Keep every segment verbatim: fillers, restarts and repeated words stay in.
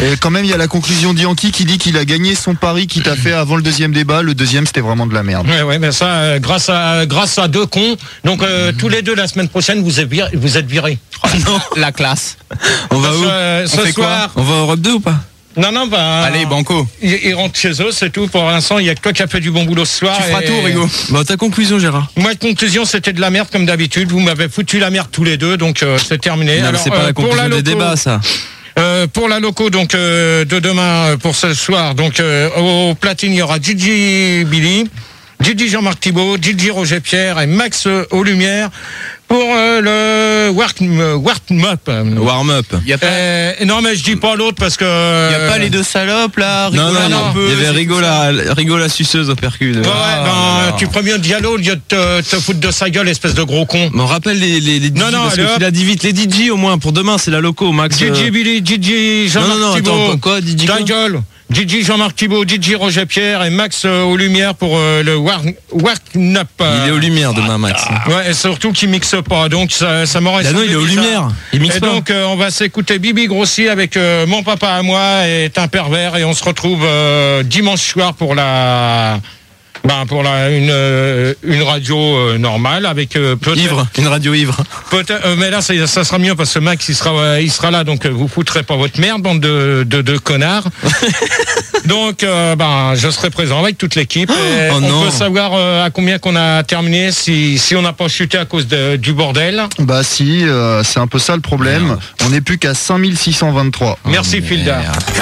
Et quand même, il y a la conclusion d'Yankee qui dit qu'il a gagné son pari qu'il t'a fait avant le deuxième débat. Le deuxième, c'était vraiment de la merde. Ouais, ouais, mais ça, euh, grâce à grâce à deux cons. Donc euh, tous les deux la semaine prochaine, vous êtes virés. Vous êtes virés. Oh, non, la classe. On va Parce, où euh, On ce fait soir. quoi On va à Europe deux ou pas? Non, non, bah. Allez, banco. Ils, ils rentrent chez eux, c'est tout. Pour l'instant, il y a que toi qui as fait du bon boulot ce soir. Tu feras et... tout, Rigo. Bon, ta conclusion, Gérard. Moi, conclusion, c'était de la merde comme d'habitude. Vous m'avez foutu la merde tous les deux, donc euh, c'est terminé. Non, Alors, c'est pas euh, la pour conclusion la des loco, débats, ça. Euh, pour la loco, donc euh, de demain euh, pour ce soir, donc euh, au platine, il y aura Gigi Billy, Gigi Jean-Marc Thibault, Gigi Roger Pierre et Max euh, aux Lumières pour euh, le warm-up. Warm-up. Y a pas, Euh, non, mais je dis pas l'autre parce que. y a pas les deux salopes là. Non, non, Rigola, non. un peu, Il y avait c'est Rigo la, Rigo la suceuse au percule. Ouais, ouais, Ah, ben, là, là. tu préviens Diallo au lieu de te, te foutre de sa gueule, espèce de gros con. Mais on rappelle les, les, les D J, Non, non, parce allez, que hop. tu l'as dit vite. Les D J au moins, pour demain, c'est la loco, Max. Gigi euh, Billy, Gigi Jean-Marc Non, non, non, Thibault. attends, quoi, D J Ta quoi gueule. Gigi Jean-Marc Thibault, Gigi Roger Pierre et Max euh, aux Lumières pour euh, le War- Wark-Up. Il est aux lumières demain, Max. Ouais, et surtout qu'il mixe pas, donc ça, ça m'aurait Là, non, semblé il est aux bizarre. lumières. Il mixe Et pas. donc euh, on va s'écouter Bibi Grossi avec euh, Mon papa à moi est un pervers et on se retrouve euh, dimanche soir pour la ben pour la une euh, une radio euh, normale avec euh, peut-être Ivre, une radio ivre. peut-être euh, mais là ça, ça sera mieux parce que Max il sera euh, il sera là, donc euh, vous foutrez pas votre merde, bande de de, de connards. Donc euh, ben je serai présent avec toute l'équipe et Oh on non. peut savoir euh, à combien qu'on a terminé si si on n'a pas chuté à cause de- du bordel. Bah si, euh, c'est un peu ça le problème. On n'est plus qu'à cinq mille six cent vingt-trois. Merci Filda.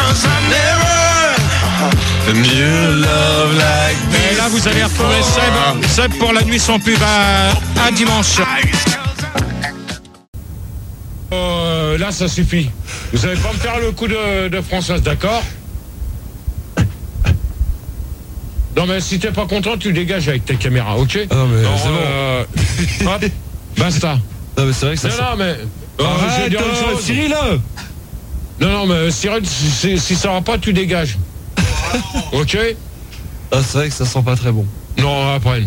Et là, vous allez retrouver Seb, Seb pour la nuit sans pub à, à dimanche. Euh, là, ça suffit. Vous allez pas me faire le coup de, de Françoise, d'accord? Non, mais si t'es pas content, tu dégages avec tes caméras, ok? Ah non, mais Alors, c'est bon. euh, hop, basta. Non, mais c'est vrai que ça. Non, non, mais. euh, je vais Arrête, dire une euh, chose. Cyril là. Non, non, mais Cyril, si, si ça va pas, tu dégages. Ok? Ah, c'est vrai que ça sent pas très bon. Non, après.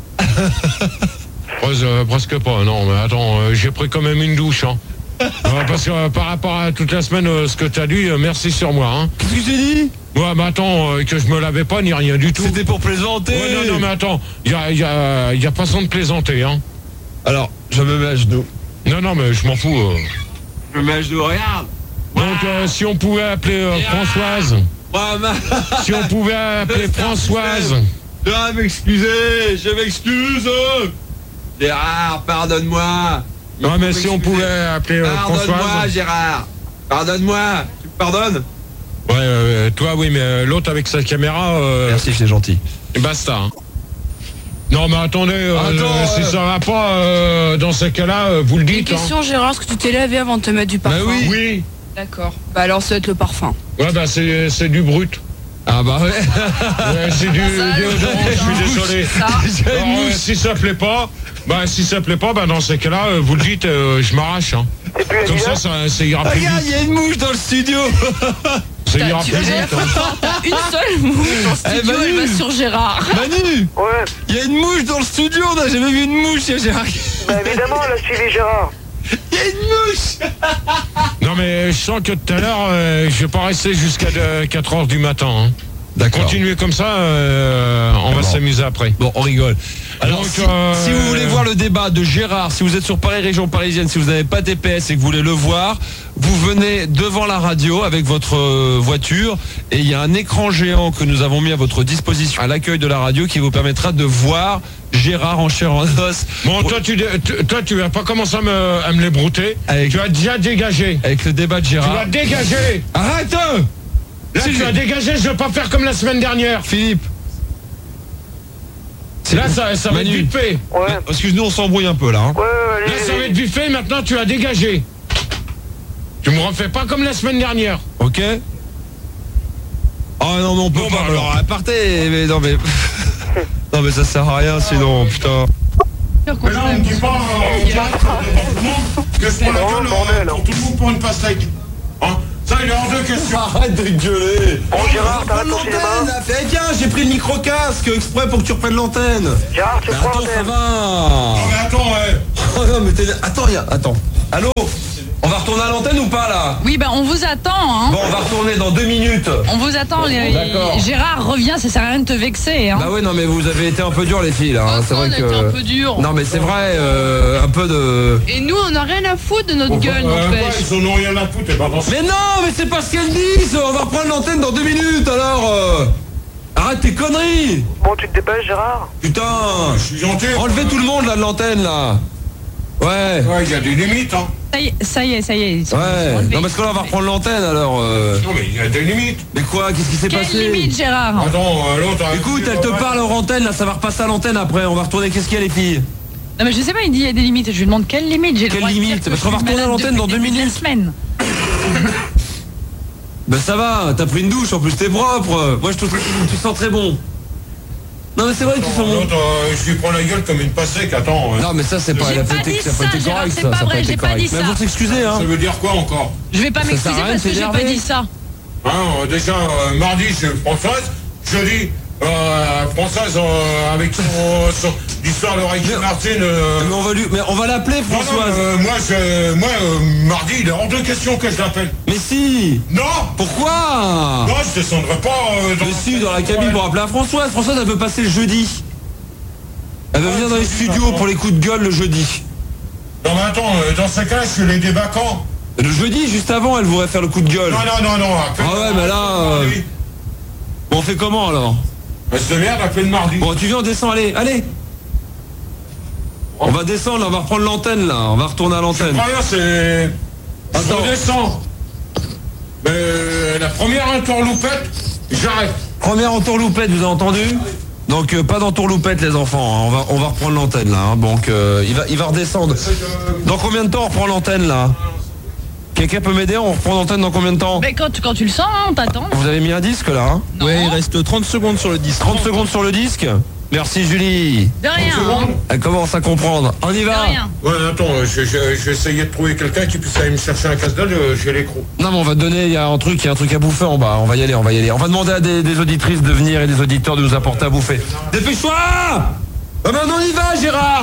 Pres- euh, presque pas, non, mais attends, euh, j'ai pris quand même une douche, hein. Euh, parce que euh, par rapport à toute la semaine, euh, ce que t'as dit, euh, merci sur moi, hein. Qu'est-ce que j'ai dit? Ouais, mais attends, euh, que je me lavais pas, ni rien du tout. C'était pour plaisanter. Ouais, non, non, mais attends, y a, y a, y a façon de plaisanter, hein. Alors, je me mets à genoux. Non, non, mais je m'en fous. euh. Je me mets à genoux, regarde. Donc, euh, si on pouvait appeler euh, Françoise, Ouais, ma... si on pouvait appeler Françoise, Je vais m'excuser, je m'excuse. Gérard, pardonne-moi. Il non, faut mais si on m'excuser. pouvait appeler euh, Pardonne-moi, Françoise. Gérard. Pardonne-moi. Tu me pardonnes? Ouais, euh, toi, oui, mais euh, l'autre avec sa caméra, euh, Merci, c'est gentil. basta. Hein. Non, mais attendez, euh, Attends, euh, si euh. ça va pas, euh, dans ces cas-là, euh, vous le Une dites. Hein. question, Gérard, est-ce que tu t'es lavé avant de te mettre du parfum? Bah oui. Oui. D'accord. Bah alors ça va être le parfum. Ouais, bah c'est c'est du brut. Ah bah ouais. Ouais, c'est du Ça, déodorant, je suis désolé. Ça. Alors, euh, si ça plaît pas, bah si ça plaît pas, bah dans ces cas-là, euh, vous le dites, euh, je m'arrache. Hein. Comme ça, ça, ça ira plus Regarde, vite. il y a une mouche dans le studio. Ça ira Tu plus vas vite. Hein. T'as une seule mouche dans le studio, Eh, Manu. elle va sur Gérard. Manu. Ouais, Il y a une mouche dans le studio, on n'a jamais vu une mouche, Gérard. bah évidemment, elle a suivi Gérard. Il y a une mouche. Non, mais je sens que tout à l'heure, euh, je vais pas rester jusqu'à euh, quatre heures du matin. Hein. D'accord. Continuez comme ça, euh, on va bon. s'amuser après. Bon, on rigole. Alors, Donc, si, euh, si vous voulez voir le débat de Gérard, si vous êtes sur Paris, région parisienne, si vous n'avez pas T P S et que vous voulez le voir, vous venez devant la radio avec votre euh, voiture et il y a un écran géant que nous avons mis à votre disposition à l'accueil de la radio qui vous permettra de voir Gérard en chair en os. Bon, toi, tu, dé- tu- toi, tu vas pas commencer à me, à me les brouter. Avec- Tu as déjà dégagé. Avec le débat de Tu vas Gérard. dégager. Arrête Là, tu vas dégager, je vais pas faire comme la semaine dernière. Philippe. Là, ça, ça va être Manu. vite fait. Ouais, Parce que nous on s'embrouille un peu là. Hein. ouais, ouais, Là, ça va allez, être vite fait, maintenant, tu vas dégager. Tu me refais pas comme la semaine dernière. Ok. Oh non mais on peut Bon, pas. bah, alors alors. partez. Mais non mais. non mais ça sert à rien sinon putain. Mais là, on me dit pas euh, en direct que je prends la Oh, gueule bordel, euh, hein. pour tout le monde pour une pastèque. Hein, ça, il est hors de question. Arrête de gueuler. Bon, Gérard, t'arrêtes ton cinéma. Eh bien, j'ai pris le micro-casque exprès pour que tu reprennes l'antenne. Gérard, tu Mais prends attends, ça l'antenne. va. Non, mais attends, ouais. Oh non, mais t'es... Attends, y a... Attends. Allô. Oh On va retourner à l'antenne ou pas là? Oui, bah on vous attend, hein. Bon, on va retourner dans deux minutes. On vous attend, les- D'accord. Gérard, reviens, ça sert à rien de te vexer, hein. Bah ouais, non mais vous avez été un peu dur les filles là. hein. C'est vrai on a que. été un peu dur. Non mais c'est vrai, euh, un peu de. Et nous, on n'a rien à foutre de notre gueule, n'empêche. Ils en ont rien à foutre, et pas dans ce- Mais non, mais c'est pas ce qu'elles disent. On va reprendre l'antenne dans deux minutes alors. euh. Arrête tes conneries. Bon, tu te dépêches, Gérard? Putain. Je suis gentil. Enlevez tout le monde là de l'antenne là. Ouais. Ouais, il y a des limites, hein. Ça y est, ça y est, ça y est. Ouais. Non parce que là on va reprendre l'antenne alors. euh. Non, mais il y a des limites. Mais quoi? Qu'est-ce qui s'est Quelle passé? limite, Gérard? Attends, euh, l'autre... a- Écoute, elle te parle en antenne là, ça va repasser à l'antenne après. On va retourner. Qu'est-ce qu'il y a les filles? Non, mais je sais pas, il dit il y a des limites. Je lui demande quelle limite. J'ai le Quelle droit de dire limite? que Parce je qu'on va suis retourner à malade l'antenne dans depuis deux le début de la minutes. semaine. Ben ça va, t'as pris une douche, en plus t'es propre. Moi je trouve que tu sens très bon. Non mais c'est vrai que tu sens bon. L'autre, euh, je lui prends la gueule comme une pastèque, attends. euh. Non mais ça c'est pas, J'ai elle a pas pas été, dit ça a pas ça, été Gérard, correct c'est ça, pas ça a vrai, pas été j'ai pas correct. dit Mais ça. faut s'excuser hein. Ça veut dire quoi encore? Je vais pas sert m'excuser à rien parce de que j'ai pas s'énerver. dit ça. Hein, euh, déjà, euh, mardi, je suis Françoise, jeudi, euh, Françoise euh, avec son, son l'histoire de Ricky Martin. euh, Mais on va lui, mais on va l'appeler non, non, Françoise. euh, moi, je, moi euh, mardi, il est hors de question que je l'appelle. Mais si. Non. Pourquoi? Non, je descendrai pas euh, dans Mais si, dans la cabine pour appeler à Françoise. Françoise elle veut passer le jeudi. Elle veut venir dans les studios pour les coups de gueule le jeudi. Non mais attends, euh, dans ce cas, je suis les débacants. Le jeudi, juste avant, elle voudrait faire le coup de gueule. Non, non, non, non. appelle- Ah ouais, mais là, euh, Mardi. Bon, on fait comment alors? Reste de merde, appelle mardi. Bon, tu viens, on descend, allez, allez. On va descendre, là, on va reprendre l'antenne là, on va retourner à l'antenne. Rien, c'est... Attends. Je redescends. Mais euh, la première entourloupette, j'arrête. Première entourloupette, vous avez entendu? Donc euh, pas d'entourloupette les enfants, hein. on va on va reprendre l'antenne là, hein. Donc euh, il va il va redescendre. Dans combien de temps on reprend l'antenne là? Quelqu'un peut m'aider? On reprend l'antenne dans combien de temps? Mais quand, quand tu le sens, hein, on t'attend. Vous avez mis un disque là hein? Ouais, il reste trente secondes sur le disque. trente secondes sur le disque. Merci Julie. De rien, hein. Elle commence à comprendre. On y De va. rien. Ouais, attends, je, je, je vais essayer de trouver quelqu'un qui puisse aller me chercher un casse-dalle, euh, j'ai l'écrou. Non mais on va te donner, il y a un truc, il y a un truc à bouffer en bas, on va y aller, on va y aller. On va demander à des, des auditrices de venir et des auditeurs de nous apporter à bouffer. Dépêche-toi! Ah ben on y va Gérard!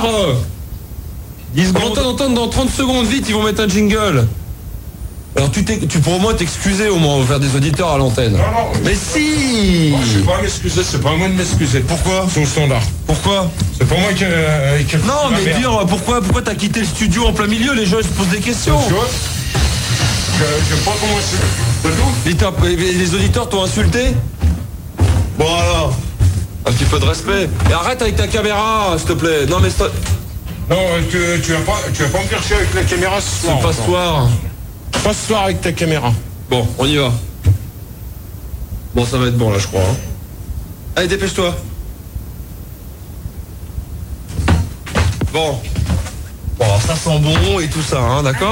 dix secondes. On va t'entendre dans trente secondes, vite, ils vont mettre un jingle. Alors tu, t'es- tu pourras au moins t'excuser au moins vers des auditeurs à l'antenne. Non, non. Mais si! Oh, je vais pas m'excuser, c'est pas à moi de m'excuser. Pourquoi? C'est au standard. Pourquoi? C'est pas moi qui... Euh, qui Non la mais merde. dire pourquoi pourquoi t'as quitté le studio en plein milieu, les gens ils se posent des questions. Tu vois? Je, je sais pas comment c'est. C'est tout? Et t'as- et les auditeurs t'ont insulté? Bon alors, un petit peu de respect. Et arrête avec ta caméra, s'il te plaît. Non mais c'est Non, euh, tu, tu vas pas, tu vas pas me faire chier avec la caméra ce soir. pas ce soir. Pas ce soir avec ta caméra. Bon, on y va. Bon, ça va être bon là, je crois. hein. Allez, dépêche-toi. Bon. Bon, alors, ça sent bon et tout ça, hein, d'accord?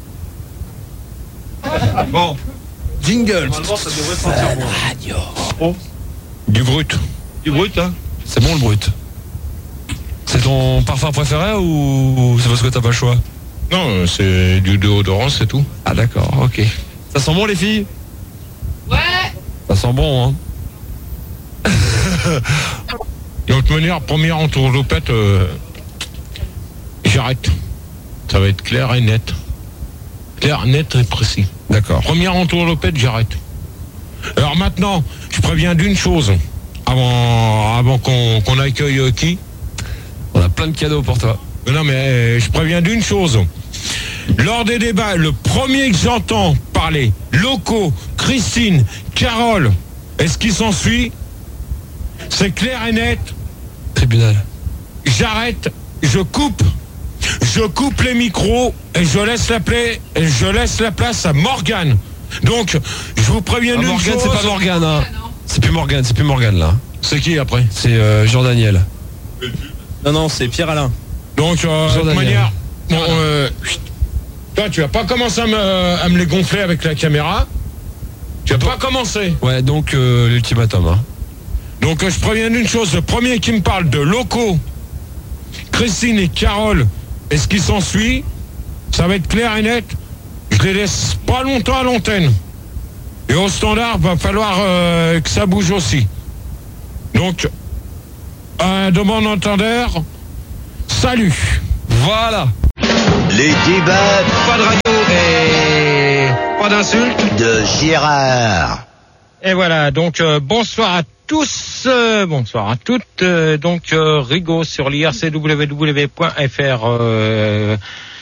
Bon. Jingle. Normalement, ça devrait sentir bon. Du brut. Du brut, hein? C'est bon le brut. C'est ton parfum préféré ou c'est parce que t'as pas le choix? Non, euh, c'est du déodorant, c'est tout. Ah d'accord, ok. Ça sent bon les filles? Ouais. Ça sent bon, hein? De toute manière, première entourloupette, euh, j'arrête. Ça va être clair et net. Clair, net et précis. D'accord. Première entourloupette, j'arrête. Alors maintenant, je préviens d'une chose. Avant, avant qu'on qu'on accueille euh, qui? On a plein de cadeaux pour toi. Mais Non mais euh, je préviens d'une chose. Lors des débats, le premier que j'entends parler, locaux, Christine, Carole, et ce qui s'ensuit, c'est clair et net. Tribunal. J'arrête, je coupe, je coupe les micros et je laisse la, pla- et je laisse la place à Morgane. Donc, je vous préviens Ah, d'une Morgane, chose. c'est pas Morgane, hein. C'est plus Morgane, c'est plus Morgane là. C'est qui après? C'est euh, Jean-Daniel. Non, non, c'est Pierre-Alain. Donc, euh, de toute Jean-Daniel. manière, bon, euh, chut. Toi, tu vas pas commencer à me, à me les gonfler avec la caméra. Tu vas pas commencer. Ouais, donc euh, l'ultimatum, hein. Donc, euh, je préviens d'une chose. Le premier qui me parle de locaux, Christine et Carole, et ce qui s'ensuit, ça va être clair et net. Je les laisse pas longtemps à l'antenne. Et au standard, va falloir euh, que ça bouge aussi. Donc, un demande entendeur, salut. Voilà. Les débats. Pas de radio, Et pas d'insulte. De Gérard. Et voilà, donc euh, bonsoir à tous, euh, bonsoir à toutes. Euh, donc euh, Rigaud sur l'I R C W W point F R. Euh,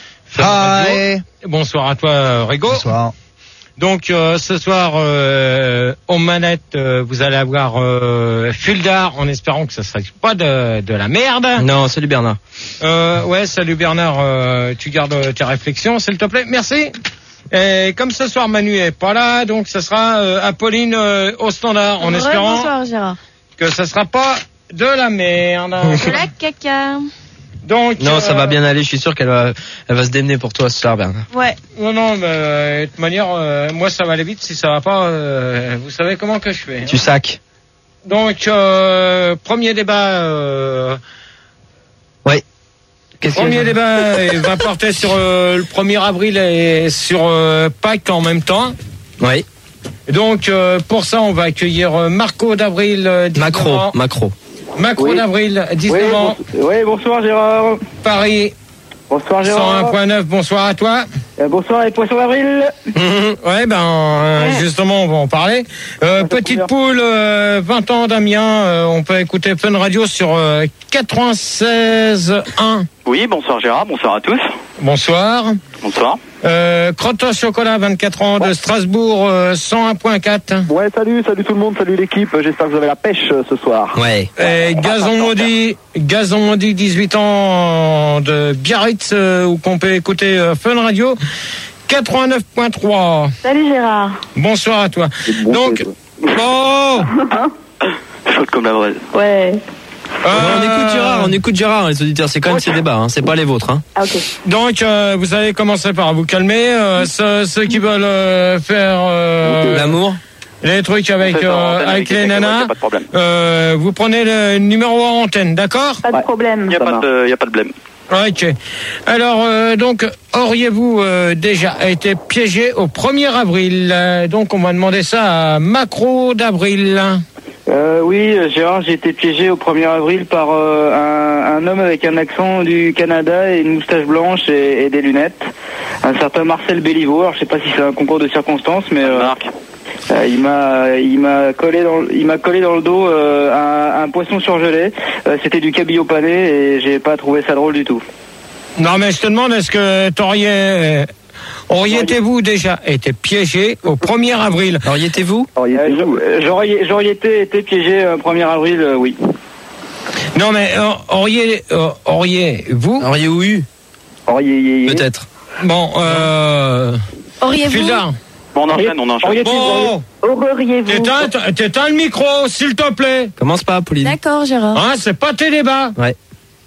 Hi. Bonsoir à toi Rigaud. Bonsoir. Donc euh, ce soir euh, aux manettes euh, vous allez avoir euh, Fuldar en espérant que ça serait pas de, de la merde. Non, salut Bernard. Euh, ouais, salut Bernard, euh, tu gardes tes réflexions s'il te plaît, merci. Et comme ce soir Manu est pas là, donc ce sera euh, Apolline euh, au standard en Ouais, espérant bonsoir Gérard. que ça sera pas de la merde. De la caca. Donc Non, ça euh, va bien aller, je suis sûr qu'elle va, elle va se démener pour toi ce soir, Bernard. Ouais. Non, non, mais euh, de toute manière, euh, moi ça va aller vite. Si ça va pas, euh, vous savez comment que je fais. Hein. Tu sacs. Donc euh, premier débat. Euh, Ouais. Qu'est-ce premier que... débat il va porter sur euh, le premier avril et sur euh, Pâques en même temps. Oui. Donc euh, pour ça, on va accueillir euh, Marco d'Avril. Euh, Macro, dix-neuf ans. macro. Macro Oui. d'Avril, dix-neuf Oui, ans. bon- oui, bonsoir Gérard. Paris, Bonsoir cent un Gérard. point neuf. Bonsoir à toi. Euh, bonsoir les poissons d'avril. Ouais, ben euh, justement, on va en parler. Euh, petite poule, euh, vingt ans d'Amiens. Euh, on peut écouter Fun Radio sur euh, quatre-vingt-seize un. Oui, bonsoir Gérard, bonsoir à tous. Bonsoir. Bonsoir. Euh, Crotte au chocolat, vingt-quatre ans de Strasbourg, euh, cent un point quatre. Ouais, salut, salut tout le monde, salut l'équipe. J'espère que vous avez la pêche euh, ce soir. Ouais. Et Gazon Maudit, Gazon Maudit, dix-huit ans de Biarritz, euh, où qu'on peut écouter euh, Fun Radio, quatre-vingt-neuf point trois. Salut Gérard. Bonsoir à toi. Bon, Donc, c'est- oh Chaude comme la braise. Ouais. Euh, On écoute Gérard, on écoute Gérard, les auditeurs, c'est quand même ces débats, hein, c'est pas les vôtres. Hein. Ah ok. Donc, euh, vous allez commencer par vous calmer. Euh, ceux, ceux qui veulent euh, faire euh, L'amour. les trucs avec, On fait ça en euh, antenne avec les quelqu'un, nanas, y a pas de problème. euh, vous prenez le numéro en antenne, d'accord? Pas de Ouais. problème. Il n'y a, Ça pas marche. de- y a pas de blême. Ok. Alors, euh, donc, auriez-vous euh, déjà été piégé au premier avril? Euh, Donc, on va demander ça à Macro d'Avril. Euh, oui, euh, Gérard, j'ai été piégé au premier avril par euh, un, un homme avec un accent du Canada et une moustache blanche et, et des lunettes. Un certain Marcel Béliveau. Alors, je sais pas si c'est un concours de circonstances, mais euh, Marc. euh, il m'a, il m'a collé dans, il m'a collé dans le dos euh, un, un poisson surgelé. Euh, C'était du cabillaud pané et j'ai pas trouvé ça drôle du tout. Non, mais je te demande, est-ce que t'auriez... euh, Auriez-vous déjà été piégé au premier avril? Auriez-vous Euh, j'a- J'aurais, j'aurais été, été piégé le premier avril, euh, oui. Non, mais euh, auriez, euh, auriez-vous Auriez-vous eu Auriez, Peut-être. Bon, euh... Auriez-vous Fuldar. Bon, on enchaîne, on enchaîne. auriez- Bon, Auriez-vous t'éteins, t'éteins le micro, s'il te plaît. Commence pas, Pauline. D'accord Gérard. Hein, c'est pas tes débats. Ouais.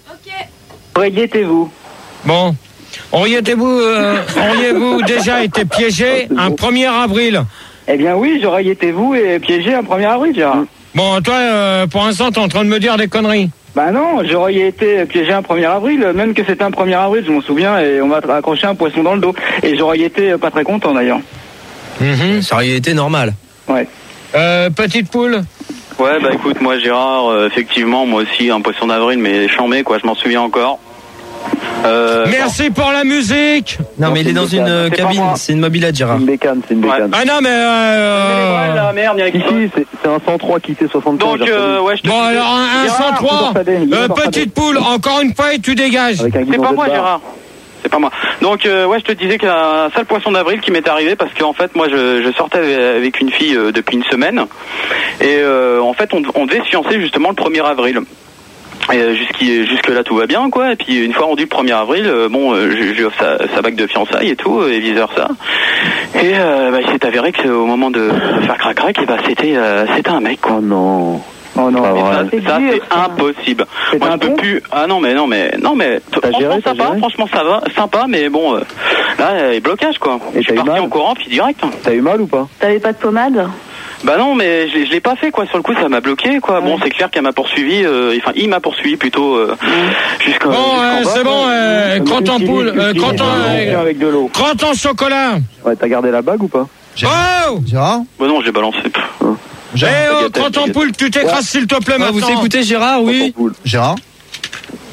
auriez-vous Bon, auriez-vous, euh, auriez-vous déjà été piégé un premier avril? Eh bien oui, j'aurais été vous et piégé un premier avril, Gérard. Bon, toi, euh, pour l'instant, t'es en train de me dire des conneries. Bah non, j'aurais été piégé un premier avril, même que c'était un premier avril, je m'en souviens, et on m'a accroché un poisson dans le dos. Et j'aurais été pas très content d'ailleurs. Mhm. Ça aurait été normal. Ouais. Euh, petite poule. Ouais, bah écoute, moi Gérard, euh, effectivement, moi aussi, un poisson d'avril, mais chambé, quoi, je m'en souviens encore. Euh, Merci pour la musique. Non, mais il est dans une euh, C'est pas cabine, moi. c'est une mobilette, Gérard. C'est une bécane, c'est une Ouais. bécane. Ah non, mais... Euh, la merde, il y a Si, si, c'est- c'est un cent trois qui T soixante-quinze. Donc, euh, ouais, je te Bon, disais- alors, un, un Gérard, cent trois. Gérard, Gérard, Euh, Gérard, petite poule, encore une fois, et tu dégages. Avec un C'est guidon pas de moi, barre. Gérard. C'est pas moi. Donc, euh, ouais, je te disais qu'il y a un sale poisson d'avril qui m'est arrivé parce qu'en fait, moi, je, je sortais avec une fille euh, depuis une semaine et euh, en fait, on, on devait se fiancer justement le premier avril. Et euh, jusqu'y- jusque là tout va bien quoi, et puis une fois rendu le premier avril, euh, bon euh, je lui offre sa, sa bague de fiançailles et tout, et vice versa. Et euh, bah, il s'est avéré que au moment de, de faire crac crac, et bah c'était euh, c'était un mec quoi. Oh non. Oh non. Et ça, C'est ça, dur, c'est ça. impossible. C'est Moi un je peux con plus. Ah non mais non mais non mais t- T'as franchement géré, t'as sympa, géré franchement ça va, sympa, mais bon euh, là euh, blocage quoi. Et Je suis t'as eu parti mal en courant puis direct. T'as eu mal ou pas? T'avais pas de pommade? Bah non, mais je, je l'ai pas fait quoi. Sur le coup, ça m'a bloqué quoi. Bon, c'est clair qu'elle m'a poursuivi. euh, Enfin, il m'a poursuivi plutôt euh, jusqu'au. Bon, euh, jusqu'en bas, c'est quoi. bon, euh, crotte en poule, euh, crotte en, euh, Avec de l'eau. crotte en chocolat. Ouais, t'as gardé la bague ou pas? Oh Gérard Bah non, j'ai balancé. Eh oh, crotte en poule, tu t'écrases s'il te plaît Ah, vous maintenant. écoutez Gérard, oui. Gérard Ouais,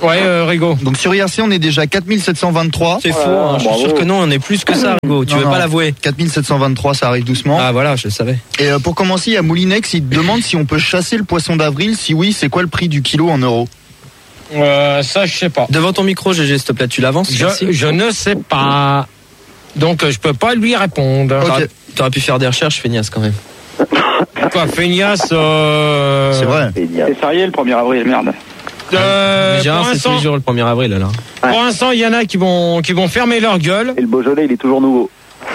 Ouais, euh, Rigaud. Donc sur I R C, on est déjà à quatre mille sept cent vingt-trois. C'est faux, hein. Je suis sûr que non, on est plus que ça, Rigaud. Tu Non, veux non. pas l'avouer? quatre mille sept cent vingt-trois, ça arrive doucement. Ah voilà, je le savais. Et euh, pour commencer, il y a Moulinex, il te demande si on peut chasser le poisson d'avril. Si oui, c'est quoi le prix du kilo en euros? Euh, ça, je sais pas. Devant ton micro, G G, s'il te plaît, tu l'avances. Je, Merci. je ne sais pas. Donc, euh, je peux pas lui répondre. T'aurais- T'aurais pu faire des recherches, feignasse quand même. Quoi, feignasse euh... C'est vrai. C'est férié le premier avril, merde. Euh, Mais Gérard, pour c'est tous l'instant, les jours le premier avril, alors. pour l'instant, il y en a qui vont, qui vont fermer leur gueule. Et le Beaujolais, il est toujours nouveau.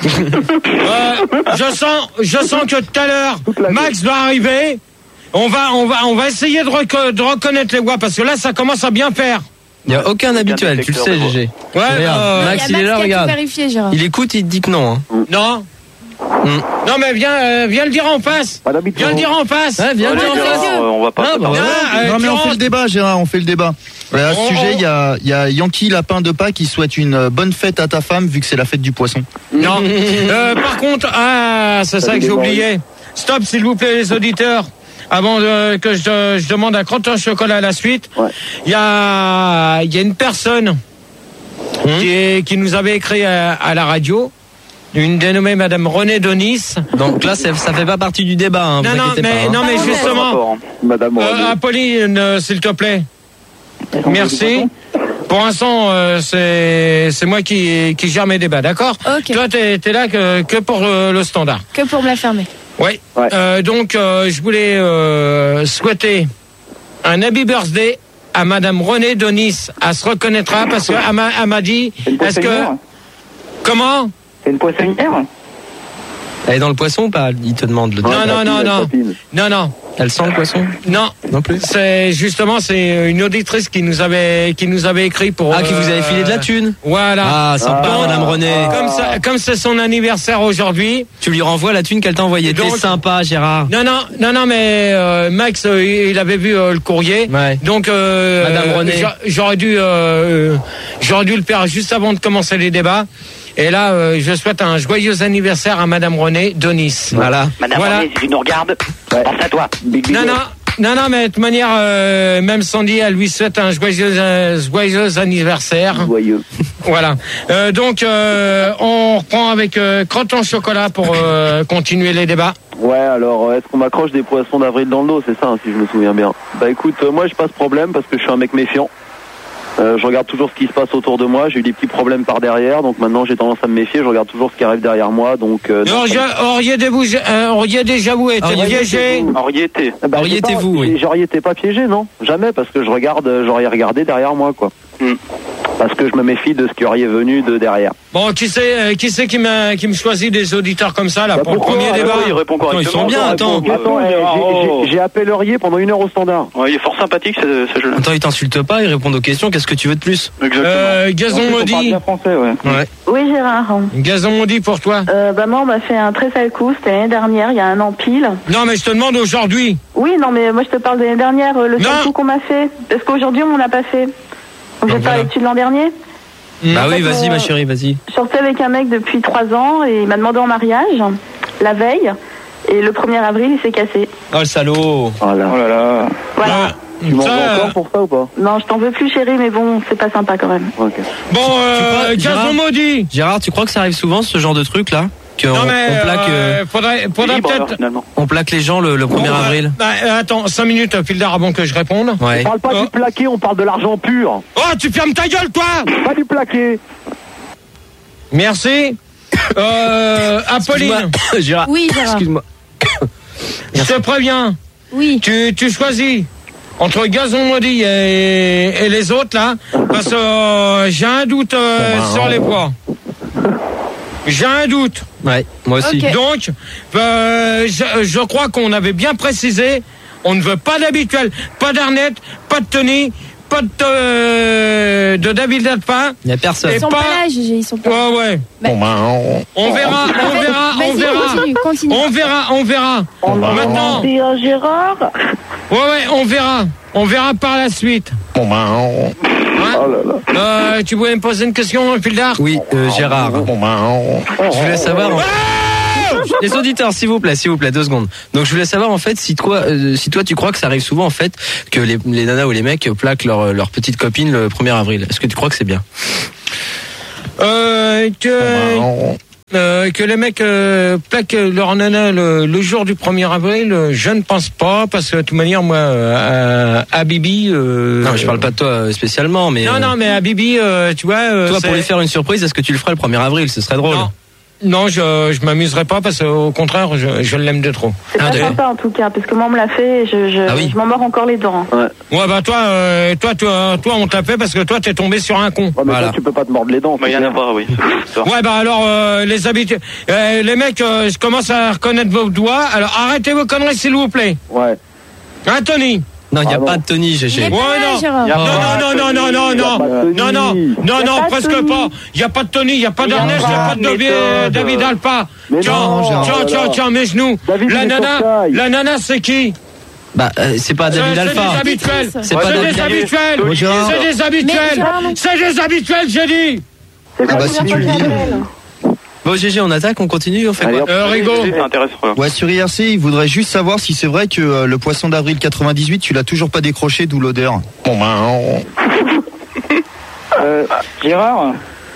Euh, je sens, je sens que tout à l'heure, Max va arriver. On va, on va, on va essayer de, reco- de reconnaître les voix parce que là, ça commence à bien faire. Il n'y a aucun habituel, tu le sais, G G. Ouais, Regarde, euh, Max, Il y il a est là, Max qui a tout regarde. vérifié, Gérard. Il écoute, il te dit que non. Hein. non. Non, mais viens, euh, viens le dire en face. Viens le dire en face. Ouais, viens le dire en face. Euh, on va pas. Ah, bah, Non, ouais. euh, Non mais tu on fait rentres. le débat, Gérard, on fait le débat. Ouais, à ce On- sujet, il y a, il y a Yankee Lapin de Pâques qui souhaite une euh, bonne fête à ta femme vu que c'est la fête du poisson. Non. Euh, par contre, ah, c'est ça que j'ai oublié. Stop, s'il vous plaît, les auditeurs. Avant de, que je, je demande à Croton Chocolat à la suite, il y a, il y a une personne qui, est- qui nous avait écrit à, à la radio, une dénommée Madame Renée Donis. Donc là, c'est- ça fait pas partie du débat, hein, Non, vous non, inquiétez mais, pas. hein. non, mais justement, Madame euh, Apolline, euh, s'il te plaît. Merci. Pour l'instant, euh, c'est c'est moi qui, qui gère mes débats, d'accord? Ok. Toi, t'es t'es là que, que pour le, le standard. Que pour me la fermer. Oui. Euh, donc, euh, je voulais euh, souhaiter un happy birthday à Madame Renée Donis. Elle se reconnaîtra parce qu'elle m'a elle m'a dit. Est-ce que comment? C'est une poissonnière? Elle est dans le poisson ou pas? Il te demande le Non, non, non, non, non, non. Elle sent le poisson? Non, non plus. C'est justement c'est une auditrice qui nous avait qui nous avait écrit pour. Ah, qui vous avait filé de la thune? Voilà. Ah, sympa, Donc, Madame Renée. Comme ça, comme c'est son anniversaire aujourd'hui. Tu lui renvoies la thune qu'elle t'a envoyée. T'es Donc- sympa, Gérard. Non, non, non, non, mais euh, Max, euh, il avait vu euh, le courrier. Ouais. Donc, euh, Madame Renée. j'a- j'aurais dû, euh, j'aurais dûü le faire juste avant de commencer les débats. Et là, euh, je souhaite un joyeux anniversaire à Madame Renée Donis. Voilà. Madame Voilà. Renée, si tu nous regardes, pense à toi. Non, non, non, non, mais de toute manière, euh, même Sandy, elle lui souhaite un joyeux, euh, joyeux anniversaire. Joyeux. Voilà. Euh, donc, euh, on reprend avec euh, Croton Chocolat pour euh, continuer les débats. Ouais, alors euh, est-ce qu'on m'accroche des poissons d'avril dans le dos? C'est ça, hein, si je me souviens bien. Bah écoute, euh, moi j'ai pas ce problème parce que je suis un mec méfiant. Euh, je regarde toujours ce qui se passe autour de moi. J'ai eu des petits problèmes par derrière, donc maintenant j'ai tendance à me méfier. Je regarde toujours ce qui arrive derrière moi, donc. Euh, non, Auriez, auriez, débouge- euh, auriez déjà vous été Auriez- piégé? Auriez été. bah, Auriez j'ai été pas- vous, oui. j'ai- J'aurais été pas piégé, non? Jamais, parce que je regarde, euh, j'aurais regardé derrière moi, quoi. Hmm. Parce que je me méfie de ce qui aurait venu de derrière. Bon, qui c'est, euh, qui c'est qui, m'a- qui me choisit des auditeurs comme ça là Bah, pour le pourquoi premier débat? Il répond Attends, ils correctement. sont bien, attends. Attends, eh, j'ai- j'ai- j'ai appellerié pendant une heure au standard. Ouais, il est fort sympathique ce, ce jeu. Attends, il t'insulte pas, il répond aux questions. Qu'est-ce que tu veux de plus? Exactement. Euh, Gazon On parle maudit. bien français, ouais. Ouais. Oui, Gérard. Gazon maudit pour toi. Euh, bah, moi, on m'a fait un très sale coup. C'était l'année dernière, il y a un an pile. Non, mais je te demande aujourd'hui. Oui, non, mais moi, je te parle de l'année dernière, euh, le Non. sale coup qu'on m'a fait. Parce qu'aujourd'hui, on m'en a pas fait. Donc, je vais Donc, parler voilà. dessus de l'an dernier. Bah En oui, fait, vas-y, on- ma chérie, vas-y. Je sortais avec un mec depuis trois ans et il m'a demandé en mariage la veille. Et le premier avril, il s'est cassé. Oh, le salaud. Oh là là. Voilà. Ah, Tu m'en ça, veux euh, encore pour ça ou pas? Non, je t'en veux plus, chérie, mais bon, c'est pas sympa quand même. Ok. Bon, euh, Tu crois- Gérard Gazon maudit. Gérard, tu crois que ça arrive souvent, ce genre de truc là? Qu'on Non, mais on plaque, euh, euh, faudrait, faudrait Libre, alors, peut-être. finalement. on plaque les gens le, le premier Bon, euh, avril? bah, euh, attends, cinq minutes, Fildar, avant que je réponde. Ouais. On parle pas Oh. du plaqué, on parle de l'argent pur. Oh, tu fermes ta gueule, toi. Pas du plaqué. Merci. Euh, Apolline, Excuse-moi, Gérard. Oui, Gérard. Excuse-moi. je te préviens. Oui. Tu, tu choisis entre Gazon maudit et, et les autres là, parce que euh, j'ai un doute euh, sur les poids. J'ai un doute. Ouais, moi aussi. Ok. Donc, euh, je, je crois qu'on avait bien précisé, on ne veut pas d'habituel, pas d'Arnett, pas de Tony, pas de, euh, de David Dadpin. Il y a personne. Et Ils sont pas- pas là, Gégé, ils sont pas là. Ouais, ouais. Bah- Bon, ben, on, on verra, on verra, on Vas-y, verra. continue, continue. On verra, on verra. Maintenant, C'est un Gérard. ouais, ouais, on verra. On verra par la suite. Bon, ben, on... Oh là là. Euh, tu voulais me poser une question, Fildar? Oui, euh, Gérard. Je voulais savoir. en- Oh, les auditeurs, s'il vous plaît, s'il vous plaît, deux secondes. Donc je voulais savoir en fait si toi, euh, si toi tu crois que ça arrive souvent en fait que les, les nanas ou les mecs plaquent leur leur petite copine le premier avril. Est-ce que tu crois que c'est bien? Euh, que, euh, que les mecs euh, plaquent leur nana le, le jour du premier avril, euh, je ne pense pas, parce que de toute manière, moi, euh, à, à Bibi... Euh, non, mais je parle pas de toi spécialement, mais... Non, non, mais à Bibi, euh, tu vois... Euh, toi, c'est... pour lui faire une surprise, est-ce que tu le ferais le premier avril? Ce serait drôle. Non. Non, je je m'amuserai pas parce qu'au contraire, je, je l'aime de trop. C'est pas sympa en tout cas, parce que moi on me l'a fait et je, je, ah oui. je m'en mords encore les dents. Ouais, ouais bah toi, euh, toi, toi, toi, on t'a fait parce que toi, t'es tombé sur un con. ouais mais voilà. toi, tu peux pas te mordre les dents. Bah, il y en a pas, oui. Ouais, bah alors, euh, les habitués, euh, les mecs, euh, je commence à reconnaître vos doigts. Alors, arrêtez vos conneries, s'il vous plaît. Ouais. Hein, Tony? Non, il n'y a ah pas de Tony, G G. Ouais, non. Non, non, non, non, non, non, non, non, non, non, presque pas. Il n'y a pas de Tony, il n'y a pas d'Ernest, il n'y a pas de David Alpa. Tiens, tiens, tiens, tiens, mes genoux. La nana, la nana, c'est qui? Bah, euh, c'est pas David Alpha. C'est des habituels. C'est pas des habituels. C'est des habituels. C'est des habituels, j'ai dit. Ah bah si tu le dis. Bon, G G, on attaque, on continue, on fait Allez, quoi? Euh, Rigo. C'est intéressant. Ouais, sur I R C, il voudrait juste savoir si c'est vrai que euh, le poisson d'avril quatre-vingt-dix-huit, tu l'as toujours pas décroché, d'où l'odeur. Bon, ben, on... Euh, Gérard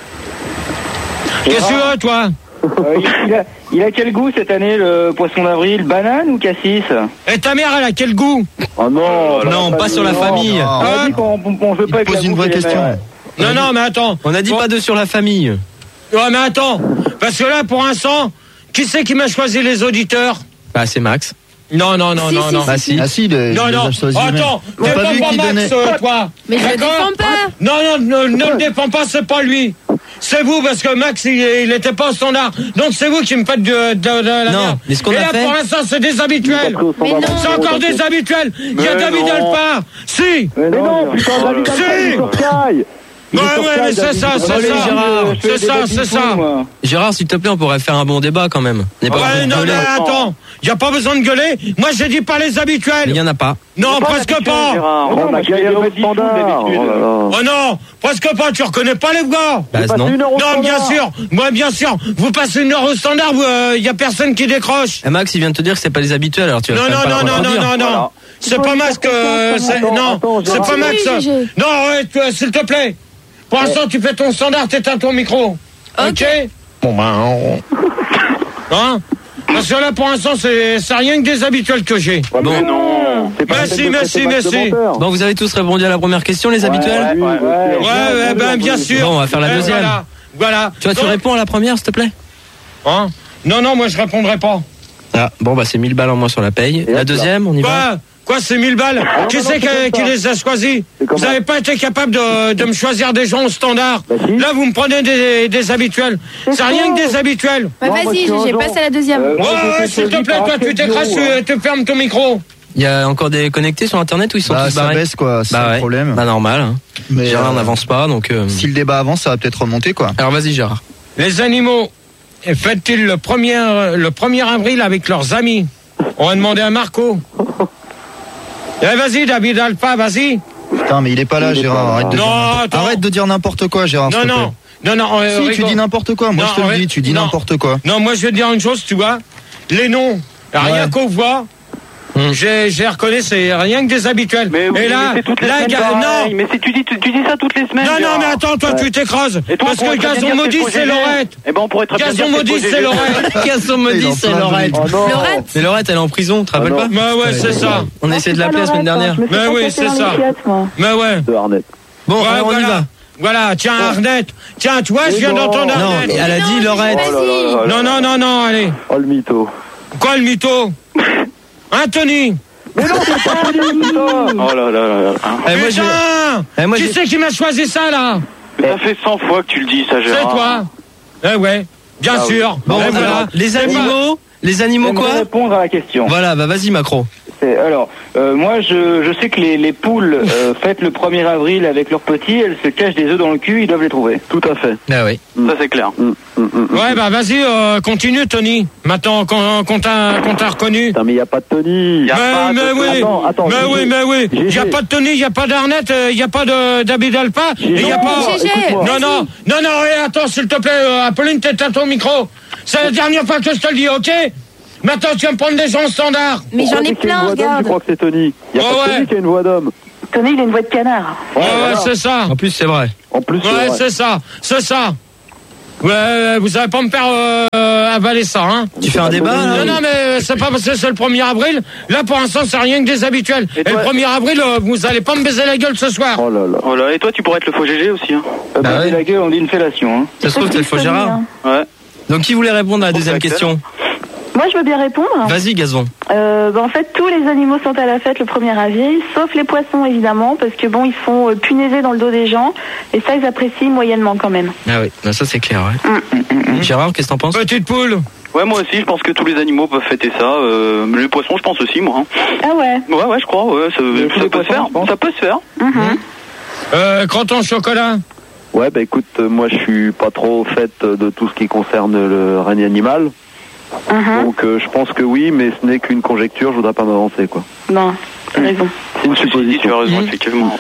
Qu'est-ce que tu veux, toi? euh, il, il, a, il a quel goût cette année le poisson d'avril? Banane ou cassis? Et ta mère, elle a quel goût? Oh non, non, pas sur la famille. On a dit qu'on on, on veut pas Il pose une vraie question. Non, non, mais attends. On a dit bon. pas deux sur la famille. Ouais, mais attends. Parce que là, pour l'instant, qui c'est qui m'a choisi les auditeurs? Bah, c'est Max. Non, non, non, Si, non, si, non. Bah, si. Ah si, les, Non, les non, a choisis attends, lui-même. défends T'as pas vu pas qu'il Max, donnait... euh, toi. Mais je le D'accord défends pas. Non, non, ne, ne le défends pas, c'est pas lui. C'est vous, parce que Max, il, il était pas au standard. Donc c'est vous qui me faites de, de, de la Non, merde. mais ce qu'on Et a là, fait- pour l'instant, c'est des habituels. Mais non. C'est encore des habituels. Il y a Mais David non. Alpar. Si. Mais non, putain, David Alpha, il est sur Sky. Ouais, ouais, mais c'est ça, c'est ça. C'est ça, c'est ça. Gérard, s'il te plaît, on pourrait faire un bon débat quand même. On n'est pas obligé Ouais, de non, gueuler. mais attends. Il n'y a pas besoin de gueuler. Moi, j'ai dit pas les Mais il habituels. y en a pas. Non, presque pas. On a gagné au standard. Oh là là. Oh non, presque pas. Tu reconnais pas les gars. Bah, non. Non, bien sûr. Moi, bien sûr. Vous passez une heure au standard, il n'y a personne qui décroche. Eh, Max, il vient de te dire que c'est pas les habituels, alors tu vas Non, quand même non, pas non, le non, non, contredire. non, non. C'est pas Max que. c'est- Non, c'est pas Max. Oui, G G. Non, ouais, tu- s'il te plaît. Pour l'instant, tu fais ton standard, t'éteins ton micro. Ok. Bon, ben. on- Hein? Parce que là, pour l'instant, c'est c'est rien que des habituels que j'ai. Ouais, mais Bon. non. C'est pas la Merci, peine de merci, traiter Max de merci. menteur. Bon, vous avez tous répondu à la première question, les habituels? Ouais, ouais, ouais. Ouais, ouais, ben, bien sûr. Bon, on va faire la Euh, deuxième. Voilà. Voilà. Tu vois, tu Donc- réponds à la première, s'il te plaît? Hein? Non, non, moi, je répondrai pas. Ah, bon, bah, c'est mille balles en moins sur la paye. Et La hop, deuxième, on y va? Quoi? Quoi, c'est mille balles? non, Qui non, c'est c'est qui, comme qui ça. les a choisis? C'est comme Vous ça. n'avez pas été capable de, de me choisir des gens au standard. Bah, si. Là, vous me prenez des, des habituels. C'est rien que des habituels. Bah, Non, moi, vas-y, je suis un G G, genre. passe à la deuxième. Euh, Ouais, moi, j'ai ouais, été s'il te choisi plaît, par toi, tu Arcade t'écrases, Bio, hein. tu, tu fermes ton micro. Il y a encore des connectés sur Internet ou ils sont Bah, tous ça barrés? baisse quoi, c'est Bah le ouais. problème. Bah, normal. Hein. Mais Gérard euh, n'avance pas, donc. euh, si le débat avance, ça va peut-être remonter quoi. Alors, vas-y, Gérard. Les animaux fêtent-ils le premier, le premier avril avec leurs amis? On va demander à Marco. Eh, vas-y, David Alpha, vas-y. Putain, mais il est pas là, Il est Gérard. pas là. Arrête de, Non, dire n'importe- attends. Arrête de dire n'importe quoi, Gérard. Non, s'il te non. plaît. Non, non, euh, Si, tu Rigo. dis n'importe quoi. Moi, Non, je te le ouais, dis, tu dis non. n'importe quoi. Non, moi, je vais te dire une chose, tu vois. Les noms, rien Ouais. qu'on voit, Hum. j'ai, j'ai reconnu, c'est rien que des habituels. Mais oui, Et là, mais c'est toutes les là, semaines ga- pareil. non. Mais c'est, tu dis, tu, tu dis ça toutes les semaines. Non, non, Gérard. mais attends, toi, tu t'écrases. Et toi, Parce on que pourrait très bien Gazon dire maudit, que c'est G G. Lorette. Eh ben, on pourrait très bien Gazon dire que maudit, G G. c'est Lorette. Gazon Il maudit, est en c'est plein Lorette. dedans. Oh non. Lorette. Mais Lorette, elle est en prison, tu te rappelles non. pas? Bah ouais, c'est ça. On a essayé de l'appeler la semaine dernière. Mais oui, c'est ça. Mais ouais. De Arnett. Bon, Ouais, alors on y voilà. va. Voilà, tiens, Arnette. Tiens, toi, je viens non. d'entendre Non, Arnette. elle a Non, dit G G, Lorette. vas-y. Oh là là. Non, non, non, non, allez. Oh le mytho. Quoi, le mytho? Anthony. Oh là là là là. Hein. Eh, moi, je- Putain. Eh, moi, Qui je- c'est qui m'a choisi ça, là? Mais ça fait cent fois que tu le dis, ça, C'est Gérard. toi. Eh ouais, bien Ah oui. sûr. Bon, Eh voilà. alors, les animaux, les animaux J'aimerais quoi? répondre à la question. Voilà, bah vas-y Macro. C'est- Alors, euh, moi, je, je sais que les, les poules euh, fêtent le premier avril avec leurs petits, elles se cachent des œufs dans le cul, ils doivent les trouver. Tout à fait. Ah oui. Ça, c'est clair. Hum, hum, hum, hum. Ouais, bah vas-y, euh, continue, Tony. Maintenant qu'on qu'on t'a qu'on t'a reconnu. Putain, mais il n'y a pas de Tony. Y a Mais, pas mais de- oui, Attends, attends, mais G G. oui, mais oui. G G. Il n'y a pas de Tony, il n'y a pas d'Arnette, il n'y a pas de David Alpha, et il n'y a Non, pas. G G. écoute-moi. Non, non, non, non, et attends, s'il te plaît, euh, Apolline, t'éteins ton micro. C'est la dernière fois que je te le dis, ok? Maintenant, tu vas me prendre des gens au standard. Mais j'en ai plein, regarde. Je crois que c'est Tony. Il y a Oh, pas ouais. Tony qui a une voix d'homme. Tony, il a une voix de canard. Ouais, ouais, c'est ça. En plus, c'est vrai. En plus, c'est Ouais, vrai. c'est ça, c'est ça. Ouais, vous allez pas me faire euh, avaler ça, hein. Tu fais un débat, là? Non, non, mais c'est pas parce que c'est le premier avril. Là, pour l'instant, c'est rien que des habituels. Et, Et toi- le premier avril, euh, vous allez pas me baiser la gueule ce soir. Oh là là. Oh là, et toi, tu pourrais être le faux G G aussi. Hein. Euh, Bah bah, ouais. la gueule, on dit une fellation. Hein. Ça se trouve, c'est le faux Gérard. Ouais. Donc, qui voulait répondre à la deuxième question? Moi, je veux bien répondre. Vas-y, Gazon. Euh, bah, en fait, tous les animaux sont à la fête le premier avril, sauf les poissons, évidemment, parce que bon, ils font euh, punaiser dans le dos des gens, et ça, ils apprécient moyennement quand même. Ah oui, bah, ça c'est clair, ouais. Gérard, qu'est-ce que t'en penses? Petite poule. Ouais, moi aussi, je pense que tous les animaux peuvent fêter ça. Euh, les poissons, je pense aussi, moi. Hein. Ah ouais. Ouais, ouais, je crois. Ouais, ça, tous ça les peut se poissons, faire. je pense. Ça peut se faire. Mhm. Euh, croton chocolat. Ouais, bah écoute, euh, moi je suis pas trop au fait euh, de tout ce qui concerne le règne animal. Mhm. Donc euh, je pense que oui, mais ce n'est qu'une conjecture, je voudrais pas m'avancer quoi. Non, t'as raison. C'est une Si, si, supposition. tu as raison, Mhm. effectivement.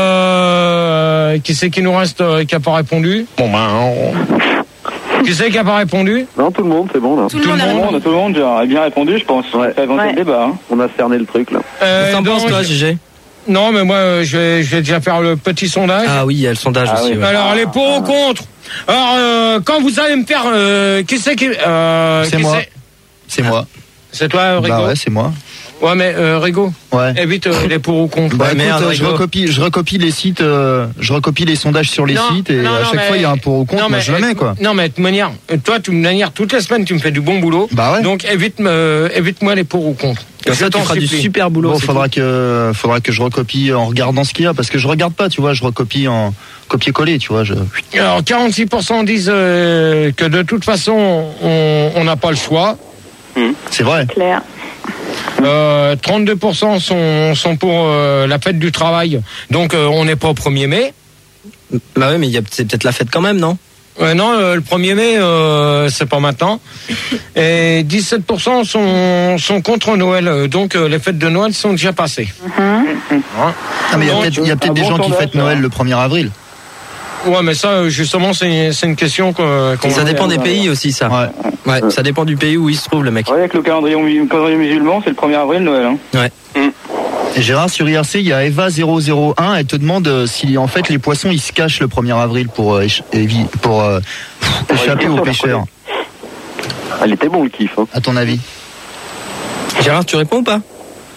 Euh, qui c'est qui nous reste euh, qui a pas répondu? Bon ben, on... qui c'est qui a pas répondu? Non, tout le monde, c'est bon là. Tout le monde a Tout le monde, répondu. tout le monde genre, a bien répondu, je pense. Ouais. Ça a inventé Ouais. le débat. Hein. On a cerné le truc là. Euh, Qu'est-ce que t'en donc, penses, toi, Gégé? Non, mais moi, euh, je vais, je vais déjà faire le petit sondage. Ah oui, il y a le sondage Ah aussi, oui. ouais. Alors, les pour ou contre. Alors, euh, quand vous allez me faire, euh, qui c'est qui, euh, C'est qui moi. c'est C'est moi. C'est toi, Rigo? Bah ouais, c'est moi. Ouais, mais euh, Rigo, Ouais. évite euh, les pour ou contre. Bah Ouais, écoute, merde, euh, je Rigo. recopie, je recopie les sites, euh, je recopie les sondages sur les Non, sites et non, à non, chaque mais- fois il y a un pour ou contre, non, moi mais- je le mets quoi. Non, mais de toute manière, euh, toi, de toute manière, toutes les semaines, tu me fais du bon boulot. Bah ouais. Donc, évite, me, évite-moi les pour ou contre. Comme ça, Je tu t'en feras du supplie. super boulot. Bon, c'est faudra que, faudra que je recopie en regardant ce qu'il y a parce que je regarde pas, tu vois, je recopie en copier-coller, tu vois. Je... Alors, quarante-six pour cent disent euh, que de toute façon, on on n'a pas le choix. C'est vrai. Claire. Euh, trente-deux pour cent sont, sont pour euh, la fête du travail. Donc, euh, on n'est pas au premier mai. tout. Bah ouais, mais il y a- c'est peut-être la fête quand même, non? Ouais, non, euh, le premier mai, euh, c'est pas maintenant. Et dix-sept pour cent sont, sont contre Noël. Euh, Donc, euh, les fêtes de Noël sont déjà passées. Hein. Ah, mais il y a Donc, peut-être, il y a peut-être un des bon gens qui sondage, fêtent ça. Noël le premier avril. Ouais, mais ça, euh, justement, c'est c'est une question qu'on... qu'on- Ça dépend des pays aussi, ça. Ouais. Ouais, ça dépend du pays où il se trouve, le mec. Ouais, avec le calendrier, mu- calendrier musulman, c'est le premier avril, Noël. Hein. Ouais. Et Gérard, sur I R C, il y a Eva zéro zéro un, elle te demande euh, si en fait les poissons ils se cachent le premier avril pour, euh, éch- évi- pour euh, pff, échapper aux pêcheurs. Elle était bon le kiff. Hein. À ton avis? Gérard, tu réponds ou pas?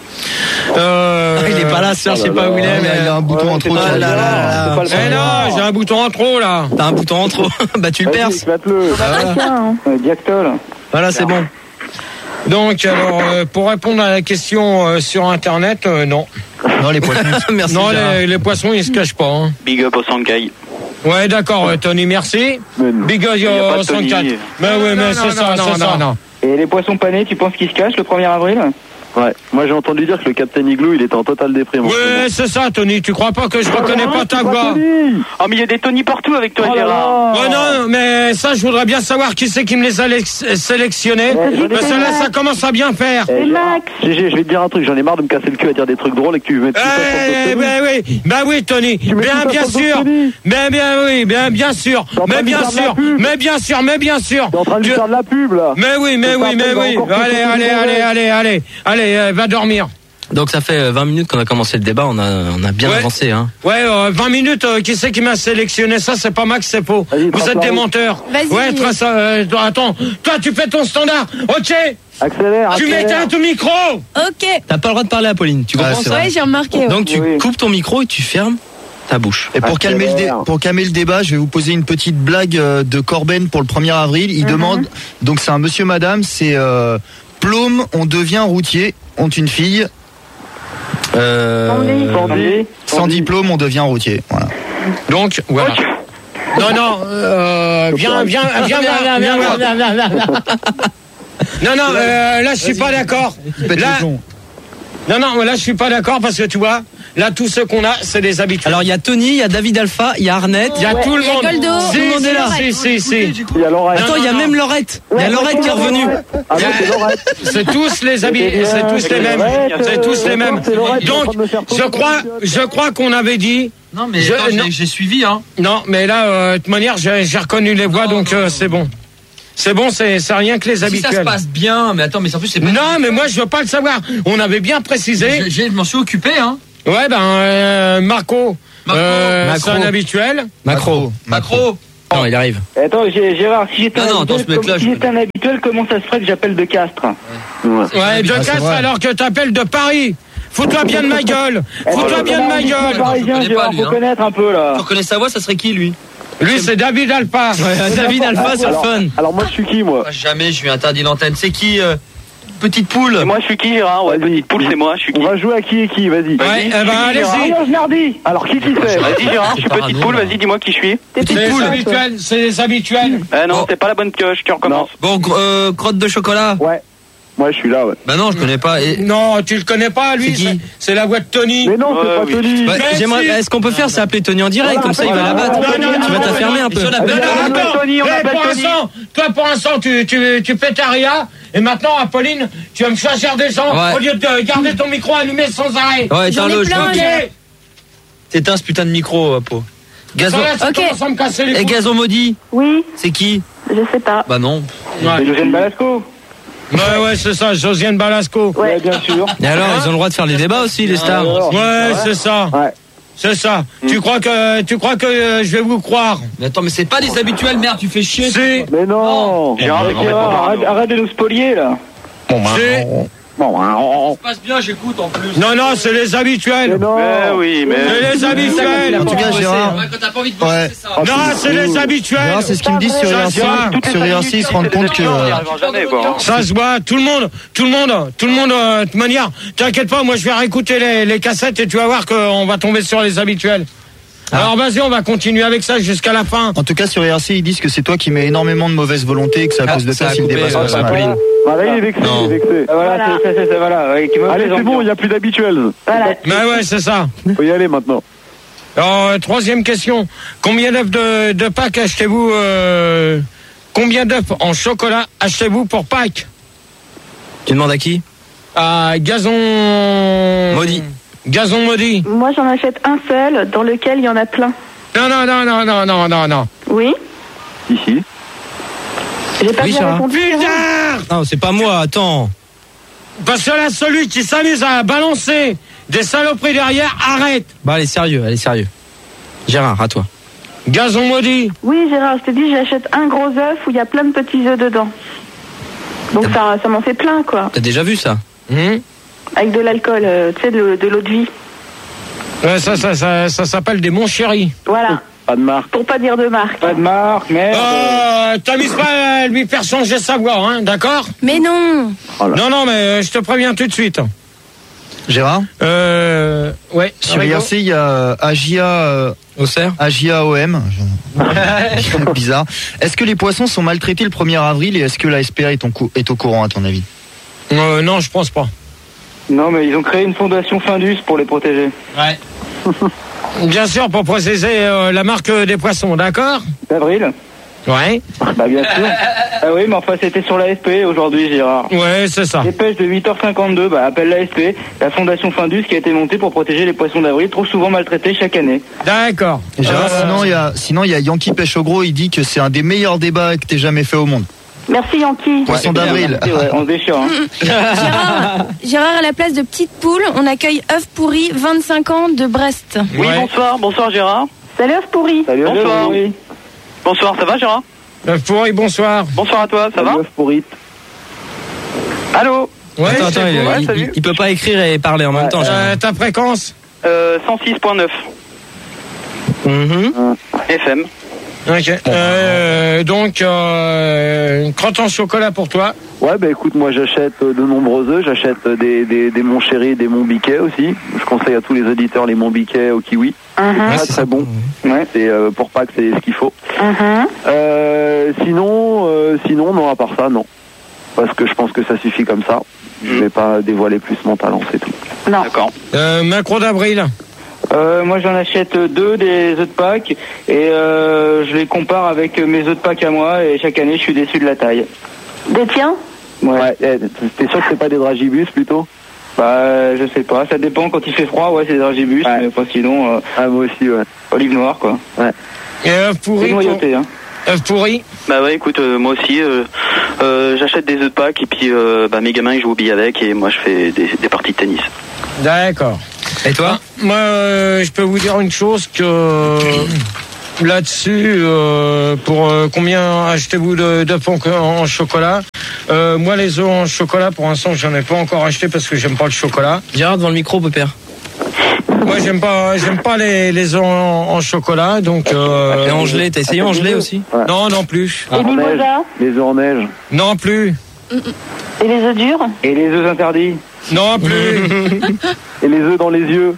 Euh, Il est pas là, sœur, je sais pas où il est, Il y a- il y a un mais. bouton en trop. Oh qui là arrive. là là là. Eh non, j'ai un bouton en trop, là. T'as un bouton en trop. Bah, tu le Vas-y, perces. éclate-le. Tiens, hein. Euh, Diactol. Voilà, c'est bon. Donc, alors, euh, pour répondre à la question euh, sur Internet, euh, non. Non, les poissons. Merci, Non, Gérard. les, les poissons, ils se cachent pas. Hein. Big up au Sankai. Ouais, d'accord, euh, Tony, merci. Mais non. Big up y a pas au de Tony. cent quatre. Mais oui, mais c'est ça, c'est ça. Et les poissons panés, tu penses qu'ils se cachent le premier avril? Ouais. Moi j'ai entendu dire que le Captain Igloo il était en totale déprime. en ce moment. Ouais, c'est ça, Tony. Tu crois pas que je reconnais pas ta voix? Ah, mais il y a des Tony partout avec toi, Oh là Gérard. là. Ouais, non, mais ça, je voudrais bien savoir qui c'est qui me les a lex- sélectionnés. Ouais, Parce que là, ça commence à bien faire. Eh, C'est Max. G G, je vais te dire un truc, j'en ai marre de me casser le cul à dire des trucs drôles et que tu veux mettre tout ça sur Eh, le dos de ben oui, bah oui, Tony. mets Bien, tout ça bien sur le dos sûr. de Tony. Mais bien, oui, bien, bien sûr. T'es en train Mais de bien lui faire de la sûr. pub. Mais bien sûr, mais bien sûr. T'es en train de lui Tu- faire de la pub là. Mais oui, mais Ton oui, mais papa, il oui. va encore Allez, te allez, couper allez, les allez, allez, allez, euh, va dormir. Donc, ça fait euh, vingt minutes qu'on a commencé le débat. On a, on a bien Ouais. avancé, hein. Ouais, euh, vingt minutes, euh, qui c'est qui m'a sélectionné ça? C'est pas Max, c'est faux. Vas-y, Vous trace êtes la des route. menteurs. Vas-y. Ouais, trace, euh, attends, toi, tu fais ton standard. Ok, Accélère, tu accélère. m'éteins ton micro. Ok. T'as pas le droit de parler à Pauline, tu Ah, comprends c'est ça? vrai. Ouais, j'ai remarqué. ouais. Donc, tu Oui. coupes ton micro et tu fermes ta bouche. Et pour calmer, le dé- pour calmer le débat, je vais vous poser une petite blague euh, de Corben pour le premier avril. Il demande, donc c'est un monsieur madame, c'est euh, Plôme, on devient routier, ont une fille. Euh... Sandy. Sans diplôme, on devient routier. Voilà. Donc, voilà. Non, non, euh, viens, viens, viens, voir, viens, voir. Non, non, euh, là, je suis pas d'accord. Pète Là, le plomb. non, non, là, je suis pas d'accord parce que tu vois, là, tous ceux qu'on a, c'est des habitués. Alors, il y a Tony, il y a David Alpha, il y a Arnett. Il y a tout le il y a monde. Goldo. Si, Tout le monde est là. Si, si, si. Il y a Laurette. Attends, il y a non, même non. Laurette. Il y a Laurette qui est revenue. Ah non, c'est Laurette. C'est tous les habitués, c'est tous les mêmes. C'est tous les mêmes. Donc, je crois, je crois qu'on avait dit. Non, mais Je- attends, non. j'ai- j'ai suivi, hein. Non, mais là, euh, de toute manière, j'ai j'ai reconnu les voix, donc euh, c'est bon. C'est bon, c'est c'est rien que les Si habituels. ça se passe bien, mais attends, mais en plus c'est pas. Non, mais moi je veux pas le savoir. On avait bien précisé. Je, je, je m'en suis occupé, hein. Ouais, ben euh, Marco, Marco. euh, Macro. c'est un habituel. Macro. Macro. Non, il arrive. Attends, Gé- Gérard, si j'étais Non, un, non, attends, habituel, ce mec-là, comme- si je j'étais un habituel, comment ça se ferait que j'appelle de Castres? Ouais. Ouais, de Ah, c'est Castres vrai. alors que t'appelles de Paris. Fous-toi bien de ma gueule. Fous-toi bien de ma gueule. Parisien, connais Gérard, pas, lui, faut hein. connaître un peu là. Tu reconnais sa voix, ça serait qui lui? Lui, c'est David Alpha. David Alpha sur le alors, fun. alors moi je suis qui moi? Moi, jamais je lui interdis l'antenne. C'est qui euh, Petite poule. Et moi, je suis qui, Gérard? Ouais, petite poule, c'est moi. Je suis qui? On va jouer à qui et qui, vas-y. Ouais, eh ben allez-y. Ariane Nardi. Alors qui qui c'est? Vas-y, Gérard, je suis parano, petite poule, là. vas-y, dis-moi qui je suis. C'est les poule. habituels. C'est les habituels. Eh non, Bon. c'est pas la bonne pioche, tu recommences. Bon, gr- euh, crotte de chocolat. Ouais. Moi je suis là, ouais. Bah non, je connais pas. Et... Non, tu le connais pas, lui. C'est qui c'est- C'est la voix de Tony. Mais non, c'est Ouais, pas oui. Tony. Bah, Mais j'aimerais- si. Est-ce qu'on peut faire, c'est appeler Tony en direct, comme ça il va la battre. Non, non, Tu vas non, t'affermer non, un peu. non, non, Allez, attends. Tony, on Eh, appelle pour Tony. l'instant, toi, pour l'instant, tu, tu, tu fais ta ria. Et maintenant, Apolline, tu vas me choisir des gens Ouais. au lieu de garder ton micro allumé sans arrêt. Ouais, J'en ai éteins-le, je plein, crois. Ok. T'éteins ce putain de micro, Apo. Gazon. Ça, là, ça Ok. commence à me casser les Et couilles. Gazon maudit, Oui, c'est qui? je sais pas. Bah non. Ouais. C'est Josiane Balasco. Ouais, ouais, c'est ça, Josiane Balasco. Ouais, Ouais. bien sûr. Et alors, ils ont le droit de faire les débats aussi, les stars. Alors, Ouais, c'est ça. Ouais. C'est ça. Tu crois que tu crois que euh, je vais vous croire? Mais attends, mais c'est pas des habituels, merde, tu fais chier. Si. Mais non. Gérard, Ouais, on Gérard, va arrête, arrête de nous spolier là. Si. Bon, hein, on- Ça se passe bien, j'écoute en plus. Non, non, c'est les habituels. Mais non. Mais oui, mais. C'est les habituels. En tout cas, Gérard, Ouais, quand t'as pas envie de bosser, Ouais. c'est ça. Non, c'est les habituels. Gérard, c'est ce qu'ils me disent sur Ça I R se C. voit. Sur I R C, ils se rendent compte que. On n'y euh, arrivera jamais, quoi. hein. Ça se voit, tout le monde, tout le monde, tout le monde, euh, de toute manière, t'inquiète pas, moi je vais réécouter les, les cassettes et tu vas voir qu'on va tomber sur les habituels. Alors vas-y, on va continuer avec ça jusqu'à la fin. En tout cas, sur I R C, ils disent que c'est toi qui mets énormément de mauvaise volonté et que c'est à Ah, cause de ça ça a s'il coupé, dépasse euh, pas ça. Apolline. Bah là il est vexé, Non. il est vexé. Ah, Voilà, Voilà. c'est ça, c'est ça, voilà. Ouais, qui me Allez fait c'est bon, ambiance. il n'y a plus d'habituels. Voilà. Mais ouais, c'est ça. Faut y aller maintenant. Alors, euh, troisième question. Combien d'œufs de, de Pâques achetez-vous euh, Combien d'œufs en chocolat achetez-vous pour Pâques? Tu demandes à qui? À Gazon... Maudit. Gazon maudit. Moi, j'en achète un seul dans lequel il y en a plein. Non, non, non, non, non, non, non, non. Oui. Ici. J'ai pas Oui, bien Gérard. répondu. Gérard. Putain! Non, c'est pas moi, attends. Parce que là, celui qui s'amuse à balancer des saloperies derrière, arrête. Bah, allez, sérieux, allez, sérieux. Gérard, à toi. Gazon maudit. Oui, Gérard, je te dis, j'achète un gros œuf où il y a plein de petits œufs dedans. Donc ça, ça m'en fait plein, quoi. T'as déjà vu ça? Hum Avec de l'alcool, euh, tu sais, de, de l'eau de vie. Ouais, ça, ça, ça, ça s'appelle des mon chéri. Voilà. Pas de marque. Pour pas dire de marque. Pas de marque, merde. Euh, T'amuses pas à lui faire changer sa voix, hein, d'accord? Mais non. Non, non, mais euh, je te préviens tout de suite. Gérard, Euh, ouais. sur I R C, il y a Agia, euh, Auxerre? Agia O M. Je- Bizarre. Est-ce que les poissons sont maltraités le premier avril et est-ce que la S P A est, en cou- est au courant à ton avis? Euh, non, je pense pas. Non, mais ils ont créé une fondation Findus pour les protéger. Ouais. Bien sûr, pour préciser euh, la marque des poissons, d'accord? D'avril. Ouais. Bah, bien sûr. Ah oui, mais enfin, c'était sur la S P aujourd'hui, Gérard. Ouais, c'est ça. Dépêche de huit heures cinquante-deux, bah, appelle la S P, la fondation Findus qui a été montée pour protéger les poissons d'avril, trop souvent maltraités chaque année. D'accord. Et Gérard, Euh, sinon il y a, sinon il y a Yankee Pêche au gros. Il dit que c'est un des meilleurs débats que t'aies jamais fait au monde. Merci, Yankee. Poisson d'avril. Merci, ouais, on se déchire, hein. Gérard, Gérard, à la place de petite poule, on accueille œuf pourri, vingt-cinq ans de Brest. Oui, Ouais. bonsoir, bonsoir Gérard. Salut, œuf pourri. Salut, Bonsoir. oui. Bonsoir, ça va Gérard? Euh, pourri, bonsoir. Bonsoir à toi, ça va? L'œuf pourri. Allô? Ouais, attends, c'est attends, il, cool. Ouais, il- salut. il- il peut pas écrire et parler en même temps. Euh, ta fréquence? Euh, cent six point neuf Mhm. F M. Ok. Euh, donc, euh, une crotte en chocolat pour toi. Ouais, bah écoute, moi j'achète euh, de nombreux œufs, j'achète euh, des, des, des Mon Chéri, des Mon Biquet aussi. Je conseille à tous les auditeurs les Mon Biquet au kiwi. Mhm. Très très bon. Ouais, c'est euh, pour Pâques, c'est ce qu'il faut. Mhm. Euh, sinon, euh, sinon, non, à part ça, non. Parce que je pense que ça suffit comme ça. Je vais pas dévoiler plus mon talent, c'est tout. Non. D'accord. Euh, macro d'avril. Euh, moi, j'en achète deux des œufs de Pâques et euh, je les compare avec mes œufs de Pâques à moi et chaque année, je suis déçu de la taille. Des tiens? Ouais. Ouais, eh, t'es sûr que c'est pas des dragibus plutôt? Bah, je sais pas, ça dépend. Quand il fait froid, ouais, c'est des dragibus, Ouais. mais pas sinon, euh, Ah, moi aussi, ouais. olive noire, quoi. Ouais. Et œuf pourri Et pour, noyauté, hein. œufs pourris. Bah ouais, écoute, euh, moi aussi, euh, euh, j'achète des œufs de Pâques et puis euh, bah, mes gamins ils jouent au billes avec et moi je fais des, des parties de tennis. D'accord. Et toi? Moi, euh, je peux vous dire une chose que là-dessus, euh, pour euh, combien achetez-vous de, d'œufs en, en chocolat? euh, Moi, les œufs en chocolat, pour l'instant, j'en ai pas encore acheté parce que j'aime pas le chocolat. Gérard, devant le micro, pépère. Moi, j'aime pas, j'aime pas les, les œufs en, en chocolat, donc. Euh, Et en gelée, t'as essayé en gelée aussi? Ouais. Non, non plus. Et mimosa? Les œufs en neige. Non plus. Et les œufs durs? Et les œufs interdits? Non plus. Et les œufs dans les yeux.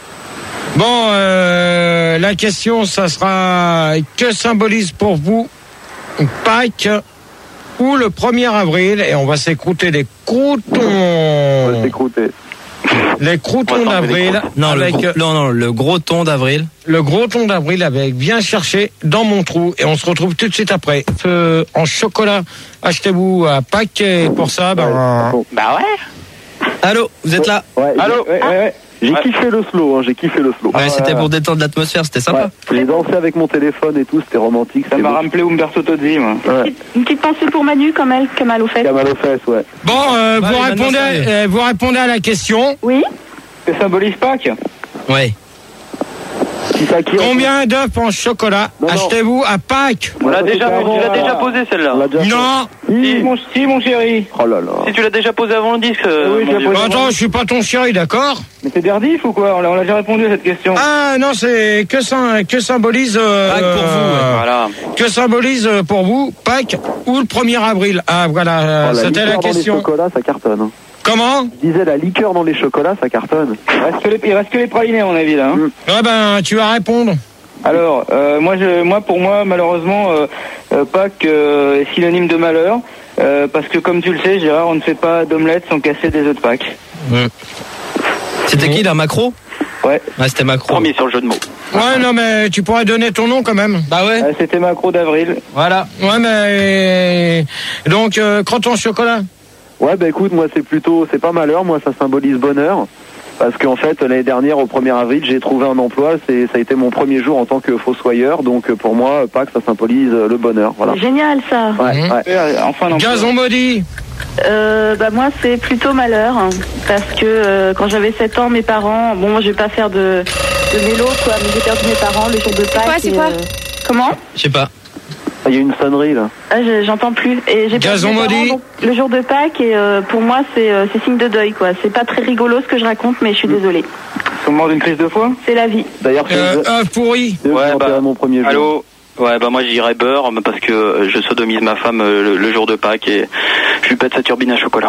Bon, euh, la question, ça sera que symbolise pour vous Pâques ou le premier avril? Et on va s'écouter les croutons. On va s'écrouter. Les croutons d'avril. Non, avec le gros, non, non, le gros ton d'avril. Le gros ton d'avril avec bien cherché dans mon trou. Et on se retrouve tout de suite après. Euh, en chocolat, achetez-vous à Pâques. Et pour ça, ben. Bah ouais. Allô, vous êtes là? Ouais, Allô? j'ai, ouais, ouais, ouais. J'ai kiffé le slow, hein, j'ai kiffé le slow. Ouais, c'était pour détendre l'atmosphère, c'était sympa. Ouais. J'ai dansé avec mon téléphone et tout, c'était romantique. Ça c'était m'a beau. rappelé Umberto Tozzi, moi. Ouais. Une petite pensée pour Manu, comme elle, comme mal aux fesses. Qui a mal aux fesses, ouais. Bon, euh, Ouais, vous, maintenant, répondez, ça y est. euh, vous répondez à la question. Oui? Que symbolise Pâques? Ouais. Qui ça, qui Combien d'œufs en chocolat Non, non. achetez-vous à Pâques? On l'a déjà, avant, tu l'as euh, déjà posé celle-là. On l'a déjà Non. Si, mon, si, mon chéri. Oh là là. Si tu l'as déjà posé avant le disque. euh, Oui, mon je l'ai vieux. posé. Bon, attends, je suis pas ton chéri, d'accord? Mais c'est Derdif ou quoi? On l'a on l'a déjà répondu à cette question. Ah non, c'est que, sym- que symbolise euh, Pâques pour vous, ouais. euh, Voilà. que symbolise euh, pour vous Pâques ou le premier avril? Ah voilà, euh, Oh, la c'était la liqueur dans les question. chocolats, ça cartonne. hein. Comment? Je disais, la liqueur dans les chocolats, ça cartonne. Il reste que les, il reste que les pralinés, à mon avis, là. Hein. Ah ben, tu vas répondre. Alors, euh, moi, je, moi, pour moi, malheureusement, euh, euh, Pâques euh, est synonyme de malheur. Euh, parce que, comme tu le sais, Gérard, on ne fait pas d'omelette sans casser des œufs de Pâques. Mmh. C'était qui, là, Macro? Ouais. Ouais, c'était Macro. Premier sur le jeu de mots. Ouais, non, mais tu pourrais donner ton nom quand même. Bah ouais. Euh, C'était Macro d'avril. Voilà. Ouais, mais donc euh, croton au chocolat. Ouais, bah écoute, moi, c'est plutôt, c'est pas malheur, moi, ça symbolise bonheur. Parce qu'en fait, l'année dernière, au premier avril, j'ai trouvé un emploi. C'est, ça a été mon premier jour en tant que fossoyeur. Donc, pour moi, Pâques, ça symbolise le bonheur. Voilà. C'est génial, ça. Ouais, Mmh. ouais. Enfin, non. Gazon maudit. Euh, bah moi c'est plutôt malheur hein, parce que euh, quand j'avais sept ans mes parents, bon moi je vais pas faire de, de mélo quoi, mais j'ai perdu mes parents le jour de Pâques. quoi, c'est et, quoi euh, Comment? Je sais pas. Ah, il y a une sonnerie, là. Ah, je- j'entends plus. Et j'ai perdu Gazon mes parents, maudit. donc, le jour de Pâques et euh, pour moi c'est euh, c'est signe de deuil quoi. C'est pas très rigolo ce que je raconte mais je suis désolée. Ils sont morts d'une crise de foie? C'est la vie. D'ailleurs, c'est Euh, c'est œuf pourri. eux qui Ouais, ont bah, enterré mon premier jour. Allô? Ouais, bah moi je dirais beurre parce que euh, je sodomise ma femme euh, le, le jour de Pâques et je lui pète sa turbine à chocolat.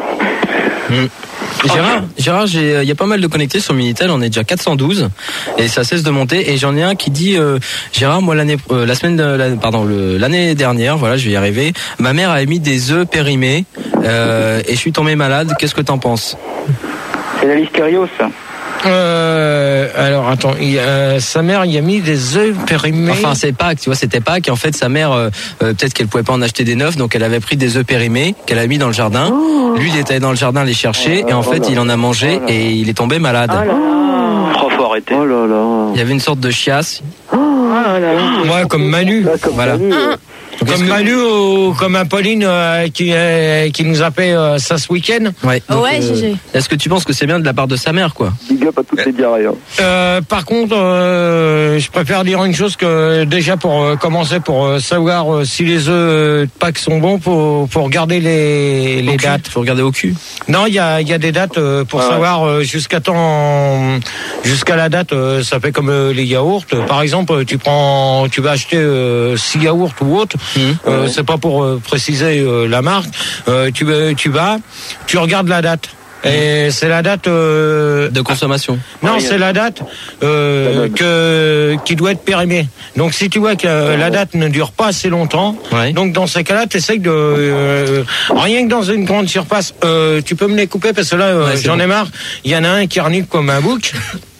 Gérard, Gérard, j'ai, il y a pas mal de connectés sur Minitel, on est déjà quatre cent douze et ça cesse de monter. Et j'en ai un qui dit, euh, Gérard, moi l'année, euh, la semaine, de, la, pardon, le, l'année dernière, voilà, je vais y arriver. Ma mère a mis des œufs périmés euh, et je suis tombé malade. Qu'est-ce que t'en penses? C'est la listériose, ça. Euh, alors attends, il, euh, sa mère y a mis des œufs périmés. Enfin, c'est Pâques, tu vois, c'était Pâques. Et en fait, sa mère, euh, euh, peut-être qu'elle pouvait pas en acheter des neufs, donc elle avait pris des œufs périmés qu'elle a mis dans le jardin. Lui, il était allé dans le jardin les chercher et en fait, il en a mangé et il est tombé malade. Trop fort arrêté. Oh là là. Il y avait une sorte de chiasse. Ouais, comme Manu. Là, comme Voilà. Manu, euh, Donc, est-ce Comme que- Manu ou comme Apolline euh, qui, euh, qui nous a fait euh, ça ce week-end. Ouais. donc, Ouais, euh, G G. Est-ce que tu penses que c'est bien de la part de sa mère, quoi? Big up à toutes les diarrhées. Hein. Euh, par contre, euh, je préfère dire une chose que déjà pour euh, commencer, pour euh, savoir euh, si les œufs de Pâques sont bons, faut, faut regarder les, les Au cul. dates. Faut regarder au cul. Non, il y a, il y a des dates euh, pour Ah ouais. savoir euh, jusqu'à temps, jusqu'à la date. euh, ça fait comme euh, les yaourts. Par exemple, tu prends, tu vas acheter euh, six yaourts ou autre. Euh, Ouais. C'est pas pour euh, préciser euh, la marque. Euh, tu vas, tu vas, tu regardes la date. Et c'est la date euh, De consommation. non, Ouais, c'est la date euh, que qui doit être périmée. Donc si tu vois que euh, la date ne dure pas assez longtemps, Ouais. donc dans ces cas-là, tu essayes de euh, rien que dans une grande surface, euh, tu peux me les couper parce que là euh, Ouais, c'est j'en bon. ai marre. Il y en a un qui renifle comme un bouc.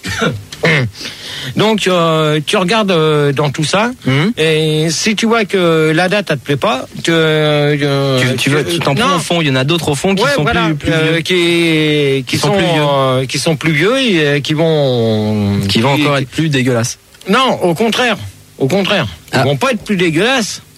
Donc euh, tu regardes euh, dans tout ça Mhm. et si tu vois que la date elle te plaît pas, tu euh, Tu, tu, veux- tu t'en prends non. au fond. Il y en a d'autres au fond qui Ouais, sont voilà, plus, plus euh, vieux. qui, qui sont sont, plus vieux. euh, qui sont plus vieux et euh, qui vont Qui vont encore être plus dégueulasses. Non, au contraire, au contraire, ils Ah. vont pas être plus dégueulasses.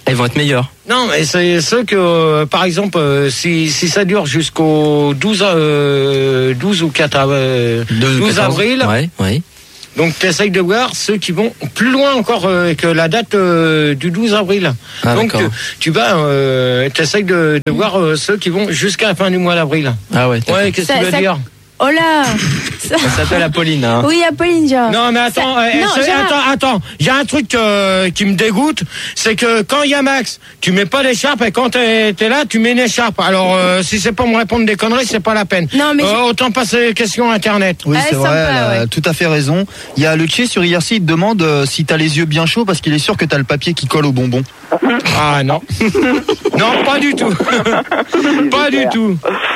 Elles vont être meilleures. Non, mais c'est ceux que, euh, par exemple, euh, si, si ça dure jusqu'au douze, euh, douze ou quatre, euh, douze avril. Ouais, ouais. Donc tu essayes de voir ceux qui vont plus loin encore euh, que la date euh, du douze avril. Ah, donc tu, tu vas, euh, tu essayes de, de voir euh, ceux qui vont jusqu'à la fin du mois d'avril. Ah ouais. Ouais, qu'est-ce que tu veux ça... dire? Oh là. Ça s'appelle Apolline. Hein. Oui, Apolline, genre. Non, mais attends, Ça... euh, non, c'est, Gérard... attends, attends. Il y a un truc euh, qui me dégoûte, c'est que quand il y a Max, tu mets pas d'écharpe et quand t'es, t'es là, tu mets une écharpe. Alors, euh, si c'est pour me répondre des conneries, c'est pas la peine. Non, mais euh, autant passer les questions Internet. Oui, Ah, c'est sympa, vrai, elle a ouais. tout à fait raison. Il y a le Tché sur I R C, il te demande euh, si t'as les yeux bien chauds parce qu'il est sûr que t'as le papier qui colle au bonbon. Ah non. Non, pas du tout. Pas du tout.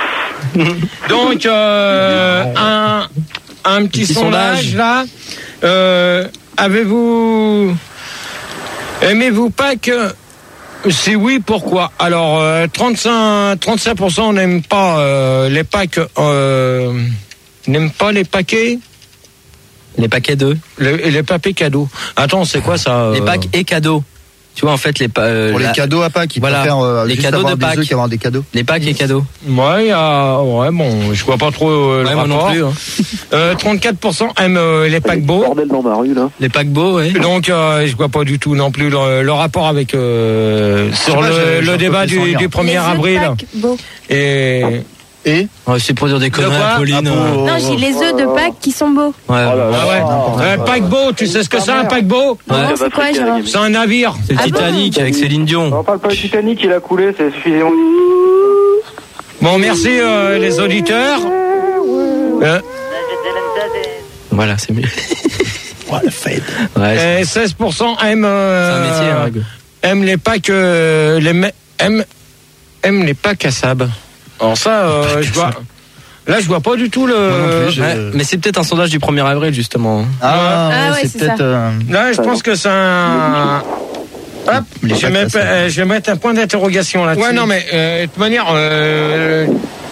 Donc, euh, un, un petit, petit sondage, sondage. là. Euh, avez-vous... Aimez-vous pas que... Si oui, pourquoi? Alors, euh, trente-cinq, trente-cinq pour cent n'aiment pas euh, les packs... Euh, n'aiment pas les paquets. Les paquets d'œufs. Les, les papiers cadeaux. Attends, c'est quoi ça euh... Les packs et cadeaux. Tu vois, en fait, les pa- euh, Pour la- les cadeaux à Pâques, ils Voilà. préfèrent euh, Les juste cadeaux avoir de des Pâques. œufs qu'avoir des cadeaux. les packs et cadeaux. Ouais, il y a... ouais, bon, je vois pas trop euh, Ouais, le moi non rapport. plus. Hein. Euh, trente-quatre pour cent aiment euh, les paquebots. Bordel dans ma rue là. Les paquebots, ouais. Donc, euh, je vois pas du tout non plus le, le rapport avec euh, sur pas, le, j'ai- j'ai le un débat peu fait sans du, lire. du premier Les œufs de avril. Pâques, beau. Et Et Ouais, c'est pour dire des conneries, quoi Apolline. Ah, euh. pour- Non, j'ai les œufs de Pâques qui sont beaux. Ouais. ah ouais, un paquebot, tu sais ce que c'est un paquebot? Non, c'est quoi, Gérard? C'est un navire. C'est le Ah Titanic avec Céline Dion. On parle pas du Titanic, il a coulé, c'est suffisamment. Bon, merci euh, les auditeurs. Euh, Voilà, c'est mieux. Ouais, le fait. Ouais, c'est et seize pour cent aiment euh, c'est un métier, hein, Hugo. aiment les packs euh, les me- aiment aiment les packs à sable. Alors ça, euh, je vois. Là, je vois pas du tout le. Moi non plus, je- Ouais, mais c'est peut-être un sondage du premier avril, justement. Ah, Ah ouais, ouais, c'est c'est peut-être. ça. euh, Là, je pense que c'est un. Hop, Les je vais, packs à mettre, sable. euh, je vais mettre un point d'interrogation là-dessus. Ouais, non, mais euh, de toute manière. Euh...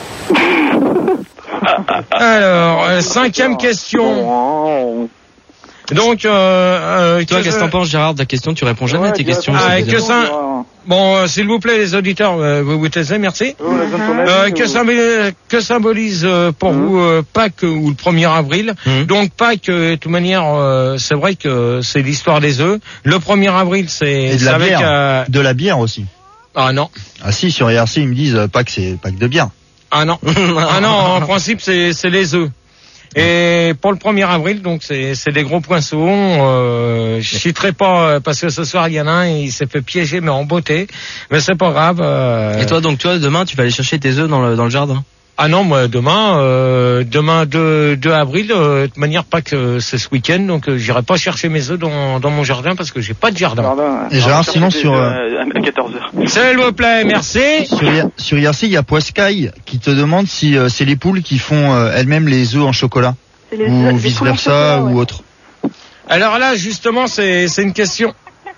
Alors, euh, cinquième question. Donc, euh, euh, Toi, que qu'est-ce que ça- t'en penses, Gérard, de la question? Tu réponds jamais à tes questions. Ah, c'est que bizarre. ça. Bon, euh, s'il vous plaît, les auditeurs, euh, vous vous taisez, merci. Euh, que, symbolise, que symbolise euh, pour vous euh, Pâques ou le premier avril? Mhm. Donc Pâques, euh, de toute manière, euh, c'est vrai que c'est l'histoire des œufs. Le premier avril, c'est Et de c'est la avec... bière. euh, De la bière aussi. Ah non, Ah si, sur I R C, ils me disent euh, pas que c'est pas que de bière. ah non, ah non, en principe, c'est c'est les œufs. Et pour le premier avril, donc c'est c'est des gros poinçons. Euh, je citerai pas euh, parce que ce soir il y en a un, il s'est fait piéger mais en beauté. Mais c'est pas grave. euh, Et toi, donc, toi, demain, tu vas aller chercher tes œufs dans le, dans le jardin? Ah non, moi demain, euh, demain deux, deux avril, euh, de toute manière pas que c'est ce week-end, donc euh, j'irai pas chercher mes œufs dans, dans mon jardin parce que j'ai pas de jardin. Et Gérard, sinon sur euh, À quatorze heures. S'il vous plaît, merci. sur, I- sur I R C, il y a Poiscaille qui te demande si euh, c'est les poules qui font euh, elles-mêmes les œufs en chocolat les- ou les vice poules en versa chocolat, ouais. ou autre. Alors là, justement, c'est c'est une question.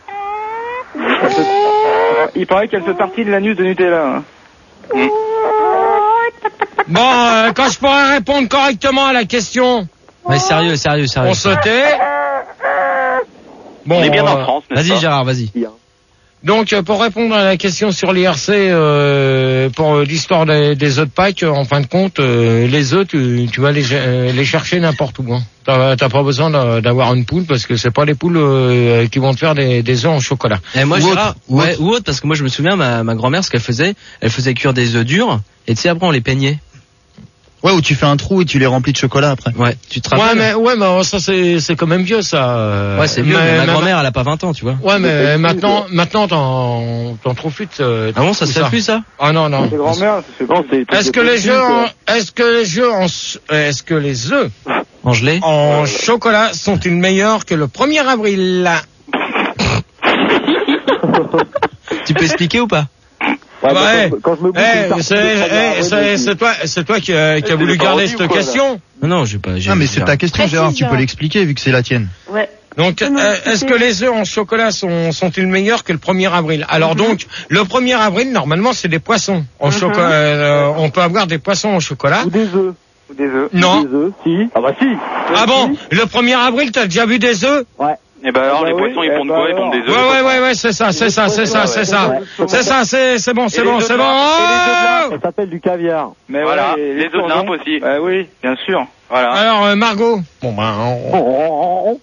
Il paraît qu'elle fait partie de l'anus de Nutella. Bon, euh, quand je pourrai répondre correctement à la question, Ouais, sérieux, sérieux, sérieux. on se tait. Bon, On est bien en euh, France, n'est-ce Vas-y, pas? Gérard, vas-y. Donc, euh, pour répondre à la question sur l'I R C, euh, pour euh, l'histoire des, des œufs de Pâques, euh, en fin de compte, euh, les œufs, tu, tu vas les, euh, les chercher n'importe où. Hein. T'as, t'as pas besoin d'a- d'avoir une poule parce que c'est pas les poules euh, qui vont te faire des, des œufs en chocolat. Et moi, Ou Gérard, autre, ou ouais, autre. ou autre, parce que moi, je me souviens, ma, ma grand-mère, ce qu'elle faisait, elle faisait cuire des œufs durs, et tu sais, après, on les peignait. Ouais, où tu fais un trou et tu les remplis de chocolat après. Ouais, tu te Ouais, rappelles? mais ouais, mais ça c'est c'est quand même vieux ça. euh, Ouais, c'est vieux, mais, ma grand-mère, elle a pas vingt ans, tu vois. Ouais, mais maintenant, maintenant t'en t'en trouves plus. euh, Ah bon, ça se tout fait plus, ça? Ah non, non. C'est grand-mère, c'est bon, c'est. Est-ce que les jeux, en, est-ce que les jeux en, est-ce que les œufs En gelée? en chocolat sont-ils meilleurs que le premier avril? Tu peux expliquer ou pas? Ouais, bah, Ouais. quand, quand je me bouge Eh, une partie c'est, de eh, première c'est, avril, c'est toi, c'est toi qui, euh, qui a voulu pas garder rendu ou cette quoi, là question. Non, non, j'ai pas, j'ai. Ah mais c'est j'ai- ta question Précise, Gérard, tu peux Gérard. l'expliquer vu que c'est la tienne. Ouais. Donc, Non, euh, c'était- est-ce que les œufs en chocolat sont, sont-ils meilleurs que le premier avril? Alors donc, le premier avril, normalement, c'est des poissons en Mhm. chocolat. euh, on peut avoir des poissons en chocolat. Ou des œufs. Ou des œufs. Non. Ou des œufs, si. Ah bah si. Ah bon? Le premier avril, t'as déjà vu des œufs? Ouais. Et bah alors, bah les oui, poissons, ils eh pondent bah quoi? Ils alors. pondent des Ouais, œufs. ouais, ouais, ouais, c'est ça, c'est ça, c'est ça, c'est ça. C'est ça, c'est, c'est bon, c'est bon, c'est bon. Oh Ça s'appelle du caviar. Mais Voilà, ouais, les œufs de poissons. nymphe aussi. Bah oui, bien sûr. Voilà. Alors, euh, Margot. Bon, ben, on-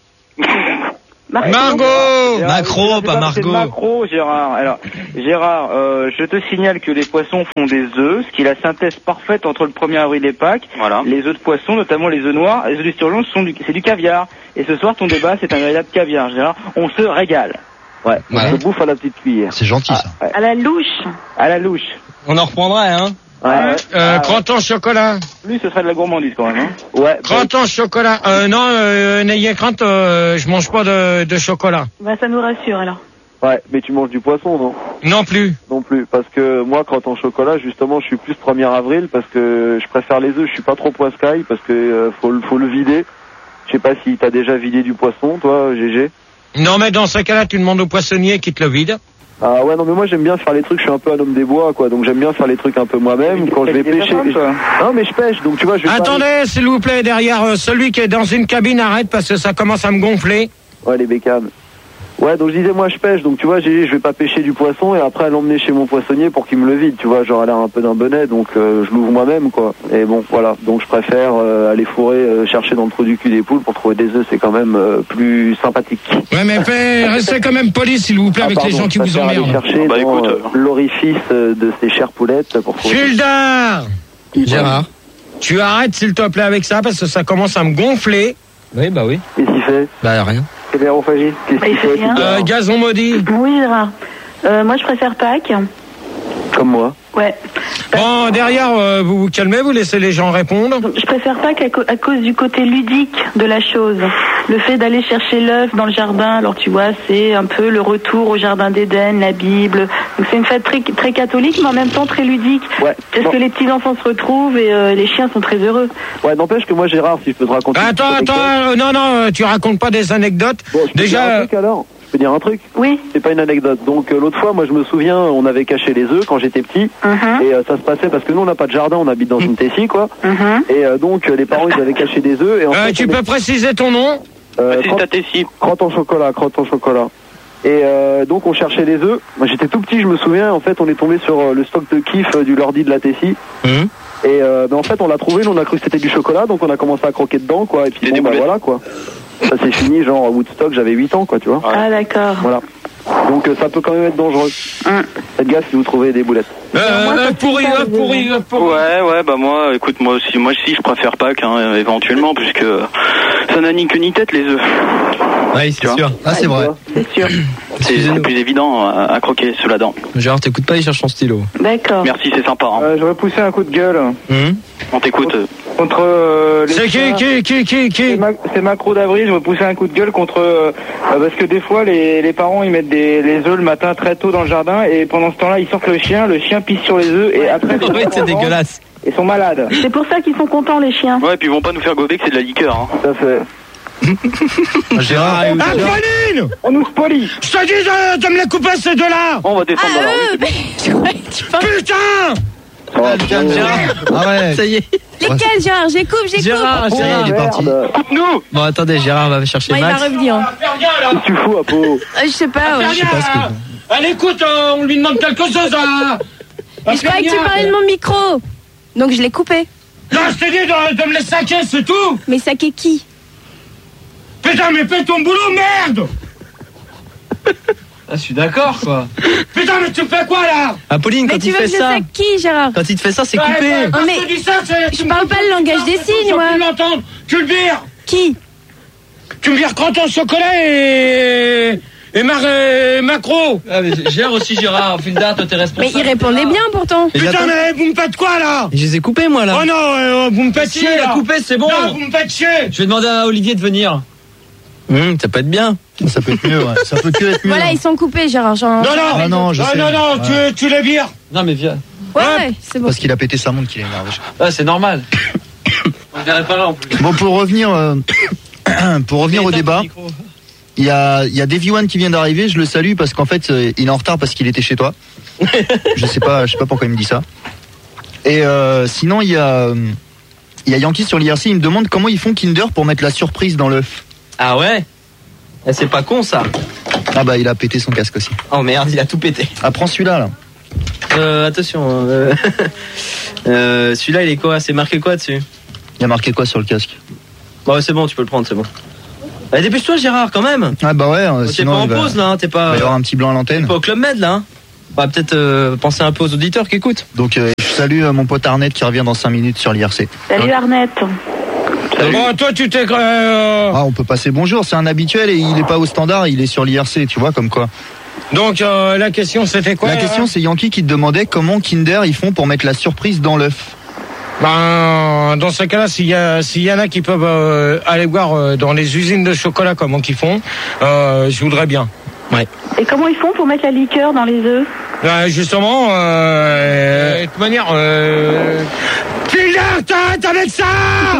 Margot. Gérard, Macro, je sais pas c'est Margot. Macro, Gérard. Alors, Gérard, euh, je te signale que les poissons font des œufs, ce qui est la synthèse parfaite entre le premier avril et Pâques. Voilà. Les œufs de poisson, notamment les œufs noirs, les œufs du surgelon, sont du, c'est du caviar. Et ce soir, ton débat, c'est un véritable caviar, Gérard. On se régale. Ouais, Ouais. on se bouffe à la petite cuillère. C'est gentil ça. Ouais. À la louche. À la louche. On en reprendra, hein. Ouais, ouais. Euh, Ah, croûte chocolat. Lui, ce serait de la gourmandise quand même. Hein. Ouais. Croûte chocolat. Euh, non, euh, n'ayez crainte, euh, je mange pas de, de chocolat. Bah, ça nous rassure alors. Ouais, mais tu manges du poisson, non? Non plus. Non plus, parce que moi, quand en chocolat, justement, je suis plus premier avril, parce que je préfère les œufs, je suis pas trop poiscaille, parce que euh, faut, le- faut le vider. Je sais pas si t'as déjà vidé du poisson, toi, G G. Non, mais dans ce cas-là, tu demandes au poissonnier qui te le vide. Ah ouais, non, mais moi j'aime bien faire les trucs, je suis un peu un homme des bois, quoi, donc j'aime bien faire les trucs un peu moi-même. Quand je vais T'es pas pêcher. fan, toi. Non, mais je pêche, donc tu vois, je vais pas- Attendez, s'il vous plaît, derrière euh, celui qui est dans une cabine, arrête parce que ça commence à me gonfler. Ouais, les bécanes. Ouais, donc je disais, moi je pêche, donc tu vois, G G, je vais pas pêcher du poisson et après l'emmener chez mon poissonnier pour qu'il me le vide, tu vois, genre elle a un peu d'un bonnet, donc euh, je l'ouvre moi-même, quoi. Et bon, voilà, donc je préfère euh, aller fourrer, euh, chercher dans le trou du cul des poules pour trouver des œufs, c'est quand même euh, plus sympathique. Ouais, mais fait, restez quand même poli, s'il vous plaît, Ah, avec pardon, les gens qui je vous préfère aller emmerdent. chercher Bah, dans écoute, euh, l'orifice euh, de ces chères poulettes pour trouver. Gildard, Gérard. tu arrêtes, s'il te plaît, avec ça parce que ça commence à me gonfler. Oui, bah oui. Qu'est-ce qu'il fait? Bah rien. C'est l'aérophagie. Qu'est-ce Bah, qu'il il fait fait? rien. Euh, gazon maudit. Oui, Gérard. Euh, moi, je préfère Pâques. Comme moi. Ouais. Bon, derrière, euh, vous vous calmez, vous laissez les gens répondre. Je préfère Pâques à, co- à cause du côté ludique de la chose. Le fait d'aller chercher l'œuf dans le jardin, alors tu vois, c'est un peu le retour au jardin d'Éden, la Bible. Donc c'est une fête très, très catholique, mais en même temps très ludique. Ouais. Parce Non. que les petits-enfants se retrouvent et euh, les chiens sont très heureux. Ouais, n'empêche que moi, Gérard, si je peux te raconter. Attends, une petite attends, anecdote. euh, non, non, euh, tu racontes pas des anecdotes. Bon, je peux Déjà, dire un truc alors. Je peux dire un truc? Oui. C'est pas une anecdote. Donc euh, l'autre fois, moi je me souviens, on avait caché les œufs quand j'étais petit, Mhm. et euh, ça se passait parce que nous on n'a pas de jardin, on habite dans une tessie quoi. Mhm. Et euh, donc euh, les parents ils avaient caché des œufs. Et en euh, fait, tu on peux est- préciser ton nom? euh, C'est crotte- ta tessie. crotte en chocolat, crotte en chocolat. Et euh, donc on cherchait les œufs. Moi j'étais tout petit, je me souviens. En fait, on est tombé sur euh, le stock de kiff euh, du Lordi de la tessie. Hum. Et euh, ben, en fait, on l'a trouvé, nous on a cru que c'était du chocolat, donc on a commencé à croquer dedans quoi. Et puis Des bon, bah boulettes. voilà quoi. Ça s'est fini genre à Woodstock, j'avais huit ans quoi, tu vois. Ah, d'accord. Voilà. Donc euh, ça peut quand même être dangereux. Hum. Faites gaffe si vous trouvez des boulettes. Euh, moi, ça euh, fait pourri, pas euh, les pourri, euh, pourri. Ouais, ouais, bah moi, écoute, moi aussi, moi aussi, je préfère Pâques, hein, éventuellement, puisque ça n'a ni queue ni tête, les œufs. Oui, c'est sûr. Ah, c'est vrai. C'est sûr. C'est c'est plus évident à, à croquer ceux là-dedans. Gérard, t'écoutes pas, il cherche son stylo. D'accord. Merci, c'est sympa. Hein. Euh, J'aurais poussé un coup de gueule Hum. On t'écoute. contre euh, les C'est qui, chiens. qui, qui, qui, C'est qui? Ma- c'est Macro d'avril, je vais pousser un coup de gueule contre euh, euh, parce que des fois les, les parents ils mettent des, les œufs le matin très tôt dans le jardin et pendant ce temps-là ils sortent le chien, le chien pisse sur les œufs et après les Oui, c'est enfants dégueulasse. Ils sont malades. C'est pour ça qu'ils sont contents, les chiens. Ouais, et puis ils vont pas nous faire gober que c'est de la liqueur. Hein. Tout à fait. Gérard, Antoine, On nous spolie. je te dis de, de me les couper ces deux-là. On va descendre dans la rue. Euh, mais je croyais que tu parlais. Putain! Gérard. Ah ouais. Ça y est. Lesquels, Gérard? J'écoute, j'écoute. Gérard, Oh, Gérard. il est parti. merde. Coupe-nous. Bon, attendez, Gérard va chercher Bon, il va Max. revenir. Qu'est-ce que tu fous, Apo? Euh, je sais pas, ouais. Je sais pas ce que... Allez, écoute, euh, on lui demande quelque chose à... Mais je croyais que tu parlais de mon micro. Donc je l'ai coupé. Non, je t'ai dit de, de me les saquer, c'est tout. Mais ça qu'est qui? Putain, mais fais ton boulot, merde. Ah, je suis d'accord, quoi. Putain, mais tu fais quoi, là? Apolline, Mais quand tu il veux fait que je ça, sac qui, Gérard? quand il te fait ça, c'est Ouais, coupé. ouais, quand mais je te dis ça, c'est... je parle pas le langage des signes, moi. Tu l'entends, tu le vires. Qui? Tu me vires crotte en chocolat et... Et Mar... et Macro. Ah, mais Gérard aussi, Gérard. Fulda, toi, t'es Mais responsable. il répondait bien pourtant. Mais Putain, j'attends- mais vous me faites quoi, là? Je les ai coupés, moi, là. Oh non, euh, vous me faites Si, chier, il a là. coupé, c'est bon. Non, vous me faites chier. Je vais demander à Olivier de venir. Hum, ça peut être bien. Ça peut être mieux, ouais. Ça peut que être mieux. Voilà, ils sont coupés, Gérard. Genre... Non, non, Ah non, je non, sais. non, non, Ouais. tu, tu les vires. Non, mais viens. Ouais, ouais, c'est bon. Parce qu'il a pété sa montre qu'il est énervé. Ah, c'est normal. On verrait pas là, en plus. Bon, pour revenir, euh, pour revenir au débat, il y a, il y a Davy One qui vient d'arriver. Je le salue parce qu'en fait, euh, il est en retard parce qu'il était chez toi. Je sais pas, je sais pas pourquoi il me dit ça. Et euh, sinon, il y a, euh, il y a Yankee sur l'I R C. Il me demande comment ils font Kinder pour mettre la surprise dans l'œuf. Ah ouais? Eh, c'est pas con ça. Ah bah il a pété son casque aussi. Oh merde, il a tout pété. Ah, prends celui-là là. Euh, attention. Euh... euh, celui-là, il est quoi? C'est marqué quoi dessus? Il y a marqué quoi sur le casque? Bon, c'est bon, tu peux le prendre, c'est bon. Allez, dépêche-toi, Gérard, quand même. Ah bah ouais. Oh, t'es pas en pause là, hein, t'es pas. Il va y avoir un petit blanc à l'antenne. T'es pas au Club Med là. Hein. On va peut-être euh, penser un peu aux auditeurs qui écoutent. Donc euh, je salue euh, mon pote Arnett qui revient dans cinq minutes sur l'I R C. Salut Arnett. Salut. Bon, toi tu t'es. Euh... Ah, on peut passer bonjour, c'est un habituel et il est pas au standard, il est sur l'I R C, tu vois comme quoi. Donc euh, la question c'était quoi? La question c'est Yankee qui te demandait comment Kinder ils font pour mettre la surprise dans l'œuf. Ben, dans ce cas-là, s'il y a, s'il y en a qui peuvent euh, aller voir euh, dans les usines de chocolat comment qu'ils font, euh, je voudrais bien. Ouais. Et comment ils font pour mettre la liqueur dans les œufs? Ben, justement, euh, de toute manière, euh... Kinder, t'arrêtes avec ça!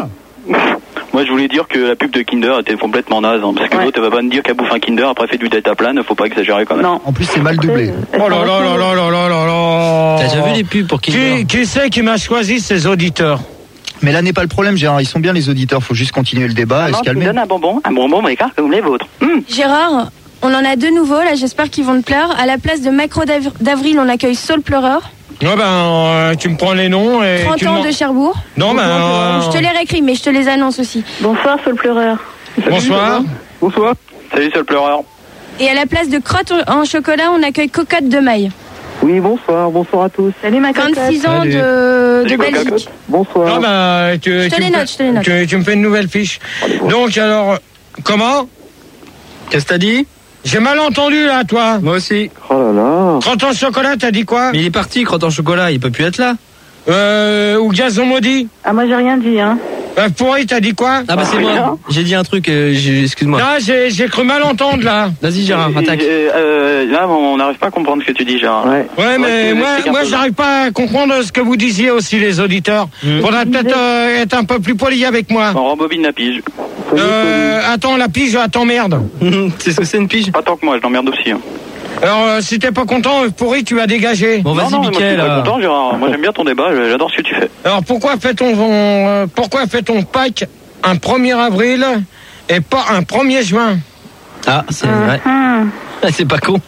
Moi, je voulais dire que la pub de Kinder était complètement naze, hein, parce que Ouais. l'autre, elle va pas me dire qu'elle bouffe un Kinder, après fait du deltaplane, faut pas exagérer quand même. Non. En plus c'est mal doublé. Oh là là là là là là là là. T'as déjà vu les pubs pour Kinder? Qui, qui c'est qui m'a choisi ces auditeurs? Mais là n'est pas le problème Gérard, ils sont bien les auditeurs, faut juste continuer le débat et Non, se tu me calmer. donnes un bonbon, un bonbon, mais car comme les vôtres. Hum. Gérard, on en a deux nouveaux, là, j'espère qu'ils vont te plaire. À la place de Macro d'Av- d'Avril, on accueille Saul Pleureur, Ouais ben, euh, tu me prends les noms et trente tu ans me- de Cherbourg. Non ben, euh, Je te les réécris, mais je te les annonce aussi. Bonsoir Saul Pleureur. bonsoir. Bonsoir. Salut, seul pleureur. Et à la place de Crotte en chocolat, on accueille Cocotte de Maille. Oui, bonsoir, bonsoir à tous. Salut ma cocotte. vingt-six ans Salut. de, de Salut, Belgique. cocotte. Bonsoir. Non ben, tu, Je te tu les me note, fais- je te les note. Tu, tu me fais une nouvelle fiche. Donc alors, comment? Qu'est-ce que t'as dit? J'ai mal entendu là, toi. Moi aussi. Oh là là. Crotte en chocolat, t'as dit quoi? Mais il est parti, Crotte en chocolat, il peut plus être là. Euh, ou gazon maudit? Ah moi j'ai rien dit hein. Euh, pourri, t'as dit quoi? Ah bah c'est moi. J'ai dit un truc, euh, j'ai- excuse-moi. Non, j'ai, j'ai cru mal entendre là. Vas-y Gérard, attaque. Euh, euh, là, on n'arrive pas à comprendre ce que tu dis, Gérard. Ouais. Ouais, mais tu moi, m'expliques un moi, peu. j'arrive pas à comprendre ce que vous disiez aussi, les auditeurs. Mm. Faudrait peut-être euh, être un peu plus poli avec moi. On rembobine la pige. Euh, attends, la pige, attends, merde. C'est ce que c'est une pige? Pas tant que moi, je l'emmerde aussi. Hein. Alors, euh, si t'es pas content, euh, pourri, tu vas dégager. Bon non, vas-y non, mais moi, je suis Mickaël. pas euh, content, Gérard. Moi, j'aime bien ton débat, j'adore ce que tu fais. Alors, pourquoi fait-on, euh, pourquoi fait-on Pâques un premier avril et pas un premier juin? Ah, c'est vrai. Hum. C'est pas con.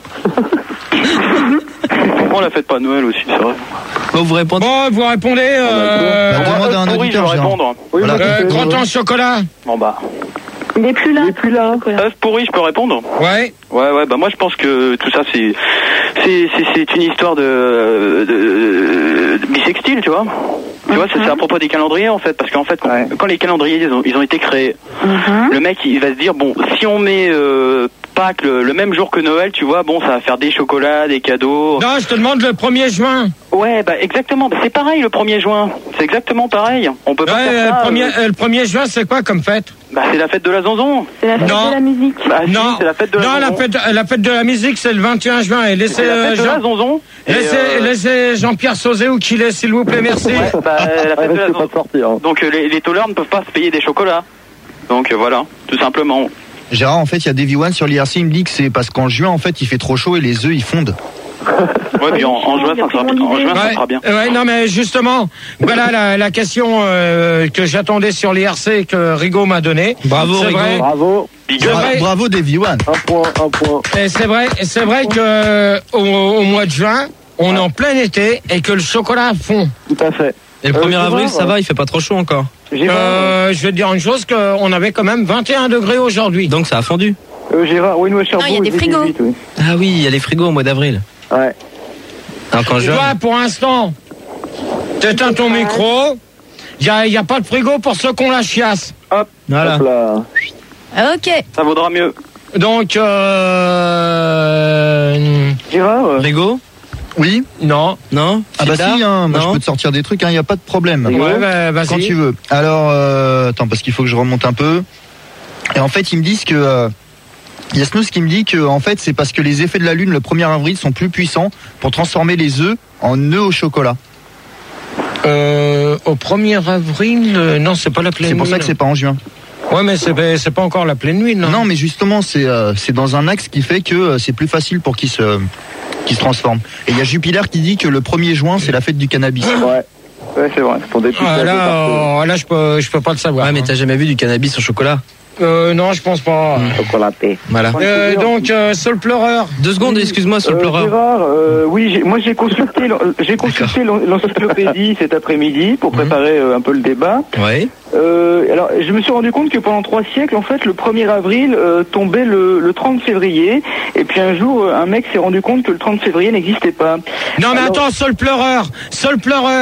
Pourquoi on la fête pas Noël aussi, c'est vrai. Bon, vous répondez. Bon, vous répondez, euh, Bah, demande à un pourri, je vais auditeur Gérard. répondre. Oui, Voilà. moi, euh, je fais- crotte en chocolat. Bon bah. Il est plus là. Il est plus là. œuf pourri, je peux répondre? Ouais. Ouais, ouais, bah moi je pense que tout ça c'est c'est c'est, c'est une histoire de, de, de bisextile, tu vois. Tu vois, c'est, c'est à propos des calendriers en fait, parce qu'en fait, quand, Ouais. quand les calendriers ils ont, ils ont été créés, Mhm. le mec il va se dire bon, si on met euh, Pâques le, le même jour que Noël, tu vois, bon, ça va faire des chocolats, des cadeaux. Non, je te demande le premier juin. Ouais, bah exactement, bah, c'est pareil le premier juin, c'est exactement pareil. On peut pas Ouais, faire euh, ça. le premier, euh, euh, le premier juin, c'est quoi comme fête? Bah c'est la fête de la zonzon. C'est la fête Non. de la musique. Bah si, Non, c'est la fête de la non, la zonzon. fête, la fête de la musique, c'est le vingt et un juin. Et laissez, C'est la euh, fête de Jean- la zonzon. Et, laissez, euh, laissez Jean-Pierre Sauzé ou qu'il est, s'il vous plaît, merci. Ouais, bah, la fête Ouais, de la risque pas zonzon. de sortir. hein. Donc euh, les, les tôleurs ne peuvent pas se payer des chocolats. Donc euh, voilà, tout simplement. Gérard, en fait, il y a Davy One sur l'I R C, il me dit que c'est parce qu'en juin, en fait, il fait trop chaud et les œufs, ils fondent. Ouais, puis en, en juin, ça sera, en juin, ça Ouais, sera bien. ouais, non, mais justement, voilà la, la question euh, que j'attendais sur l'I R C que Rigaud m'a donnée. Bravo, C'est Rigaud. vrai. Bravo. C'est Bra- vrai. Bravo Davy One. Un point, un point. Et c'est vrai, et c'est vrai que euh, au, au mois de juin, on est en plein été et que le chocolat fond. Tout à fait. Et le Euh, premier Gérard, avril, ça euh, va, il fait pas trop chaud encore. Gérard, Euh, je vais te dire une chose, qu'on avait quand même vingt et un degrés aujourd'hui. Donc ça a fondu. euh, Gérard, oui, nous à Cherbourg, Non, il y a des il fait frigos. dix-huit, oui. Ah oui, il y a les frigos au mois d'avril. Ouais. Alors qu'en Tu juin. vois, pour l'instant, t'éteins ton micro, il n'y a, y a pas de frigo pour ceux qu'on la chiasse. Hop, Voilà. Hop là. Ah, ok. ça vaudra mieux. Donc, euh... Gérard, euh, Rigaud? Oui. Non. Non? Ah bah Fitard si, hein, moi Non. je peux te sortir des trucs, il n'y a pas de problème. Ouais, bah, vas-y. Quand tu veux. Alors, euh, attends, parce qu'il faut que je remonte un peu. Et en fait, ils me disent que... Euh, il y a Snooze qui me dit que en fait, c'est parce que les effets de la Lune le premier avril sont plus puissants pour transformer les œufs en œufs au chocolat. Euh, au premier avril, euh, non, c'est pas la pleine C'est nuit. pour ça que c'est pas en juin. Ouais, mais c'est, pas- c'est pas encore la pleine nuit, non? Non, mais justement, c'est euh, c'est dans un axe qui fait que euh, c'est plus facile pour qu'ils se, qu'ils se transforment. Et il y a Jupiler qui dit que le premier juin, c'est la fête du cannabis. ouais. Ouais, c'est vrai. Pour des Ah, là, euh, là, je peux, je peux pas le savoir. Ouais, mais hein. t'as jamais vu du cannabis au chocolat? Euh, non, je pense pas. Chocolaté. Voilà. Euh, donc, euh, Saul Pleureur. Deux secondes, excuse-moi, Saul Euh, Pleureur. Gérard, euh, oui, j'ai- moi j'ai consulté, l'en- j'ai consulté l'en- l'encyclopédie cet après-midi pour préparer euh, un peu le débat. Ouais. Euh, alors, je me suis rendu compte que pendant trois siècles, en fait, le premier avril euh, tombait le, le trente février. Et puis un jour, un mec s'est rendu compte que le trente février n'existait pas. Non, mais Alors- attends, Saul Pleureur. Saul Pleureur.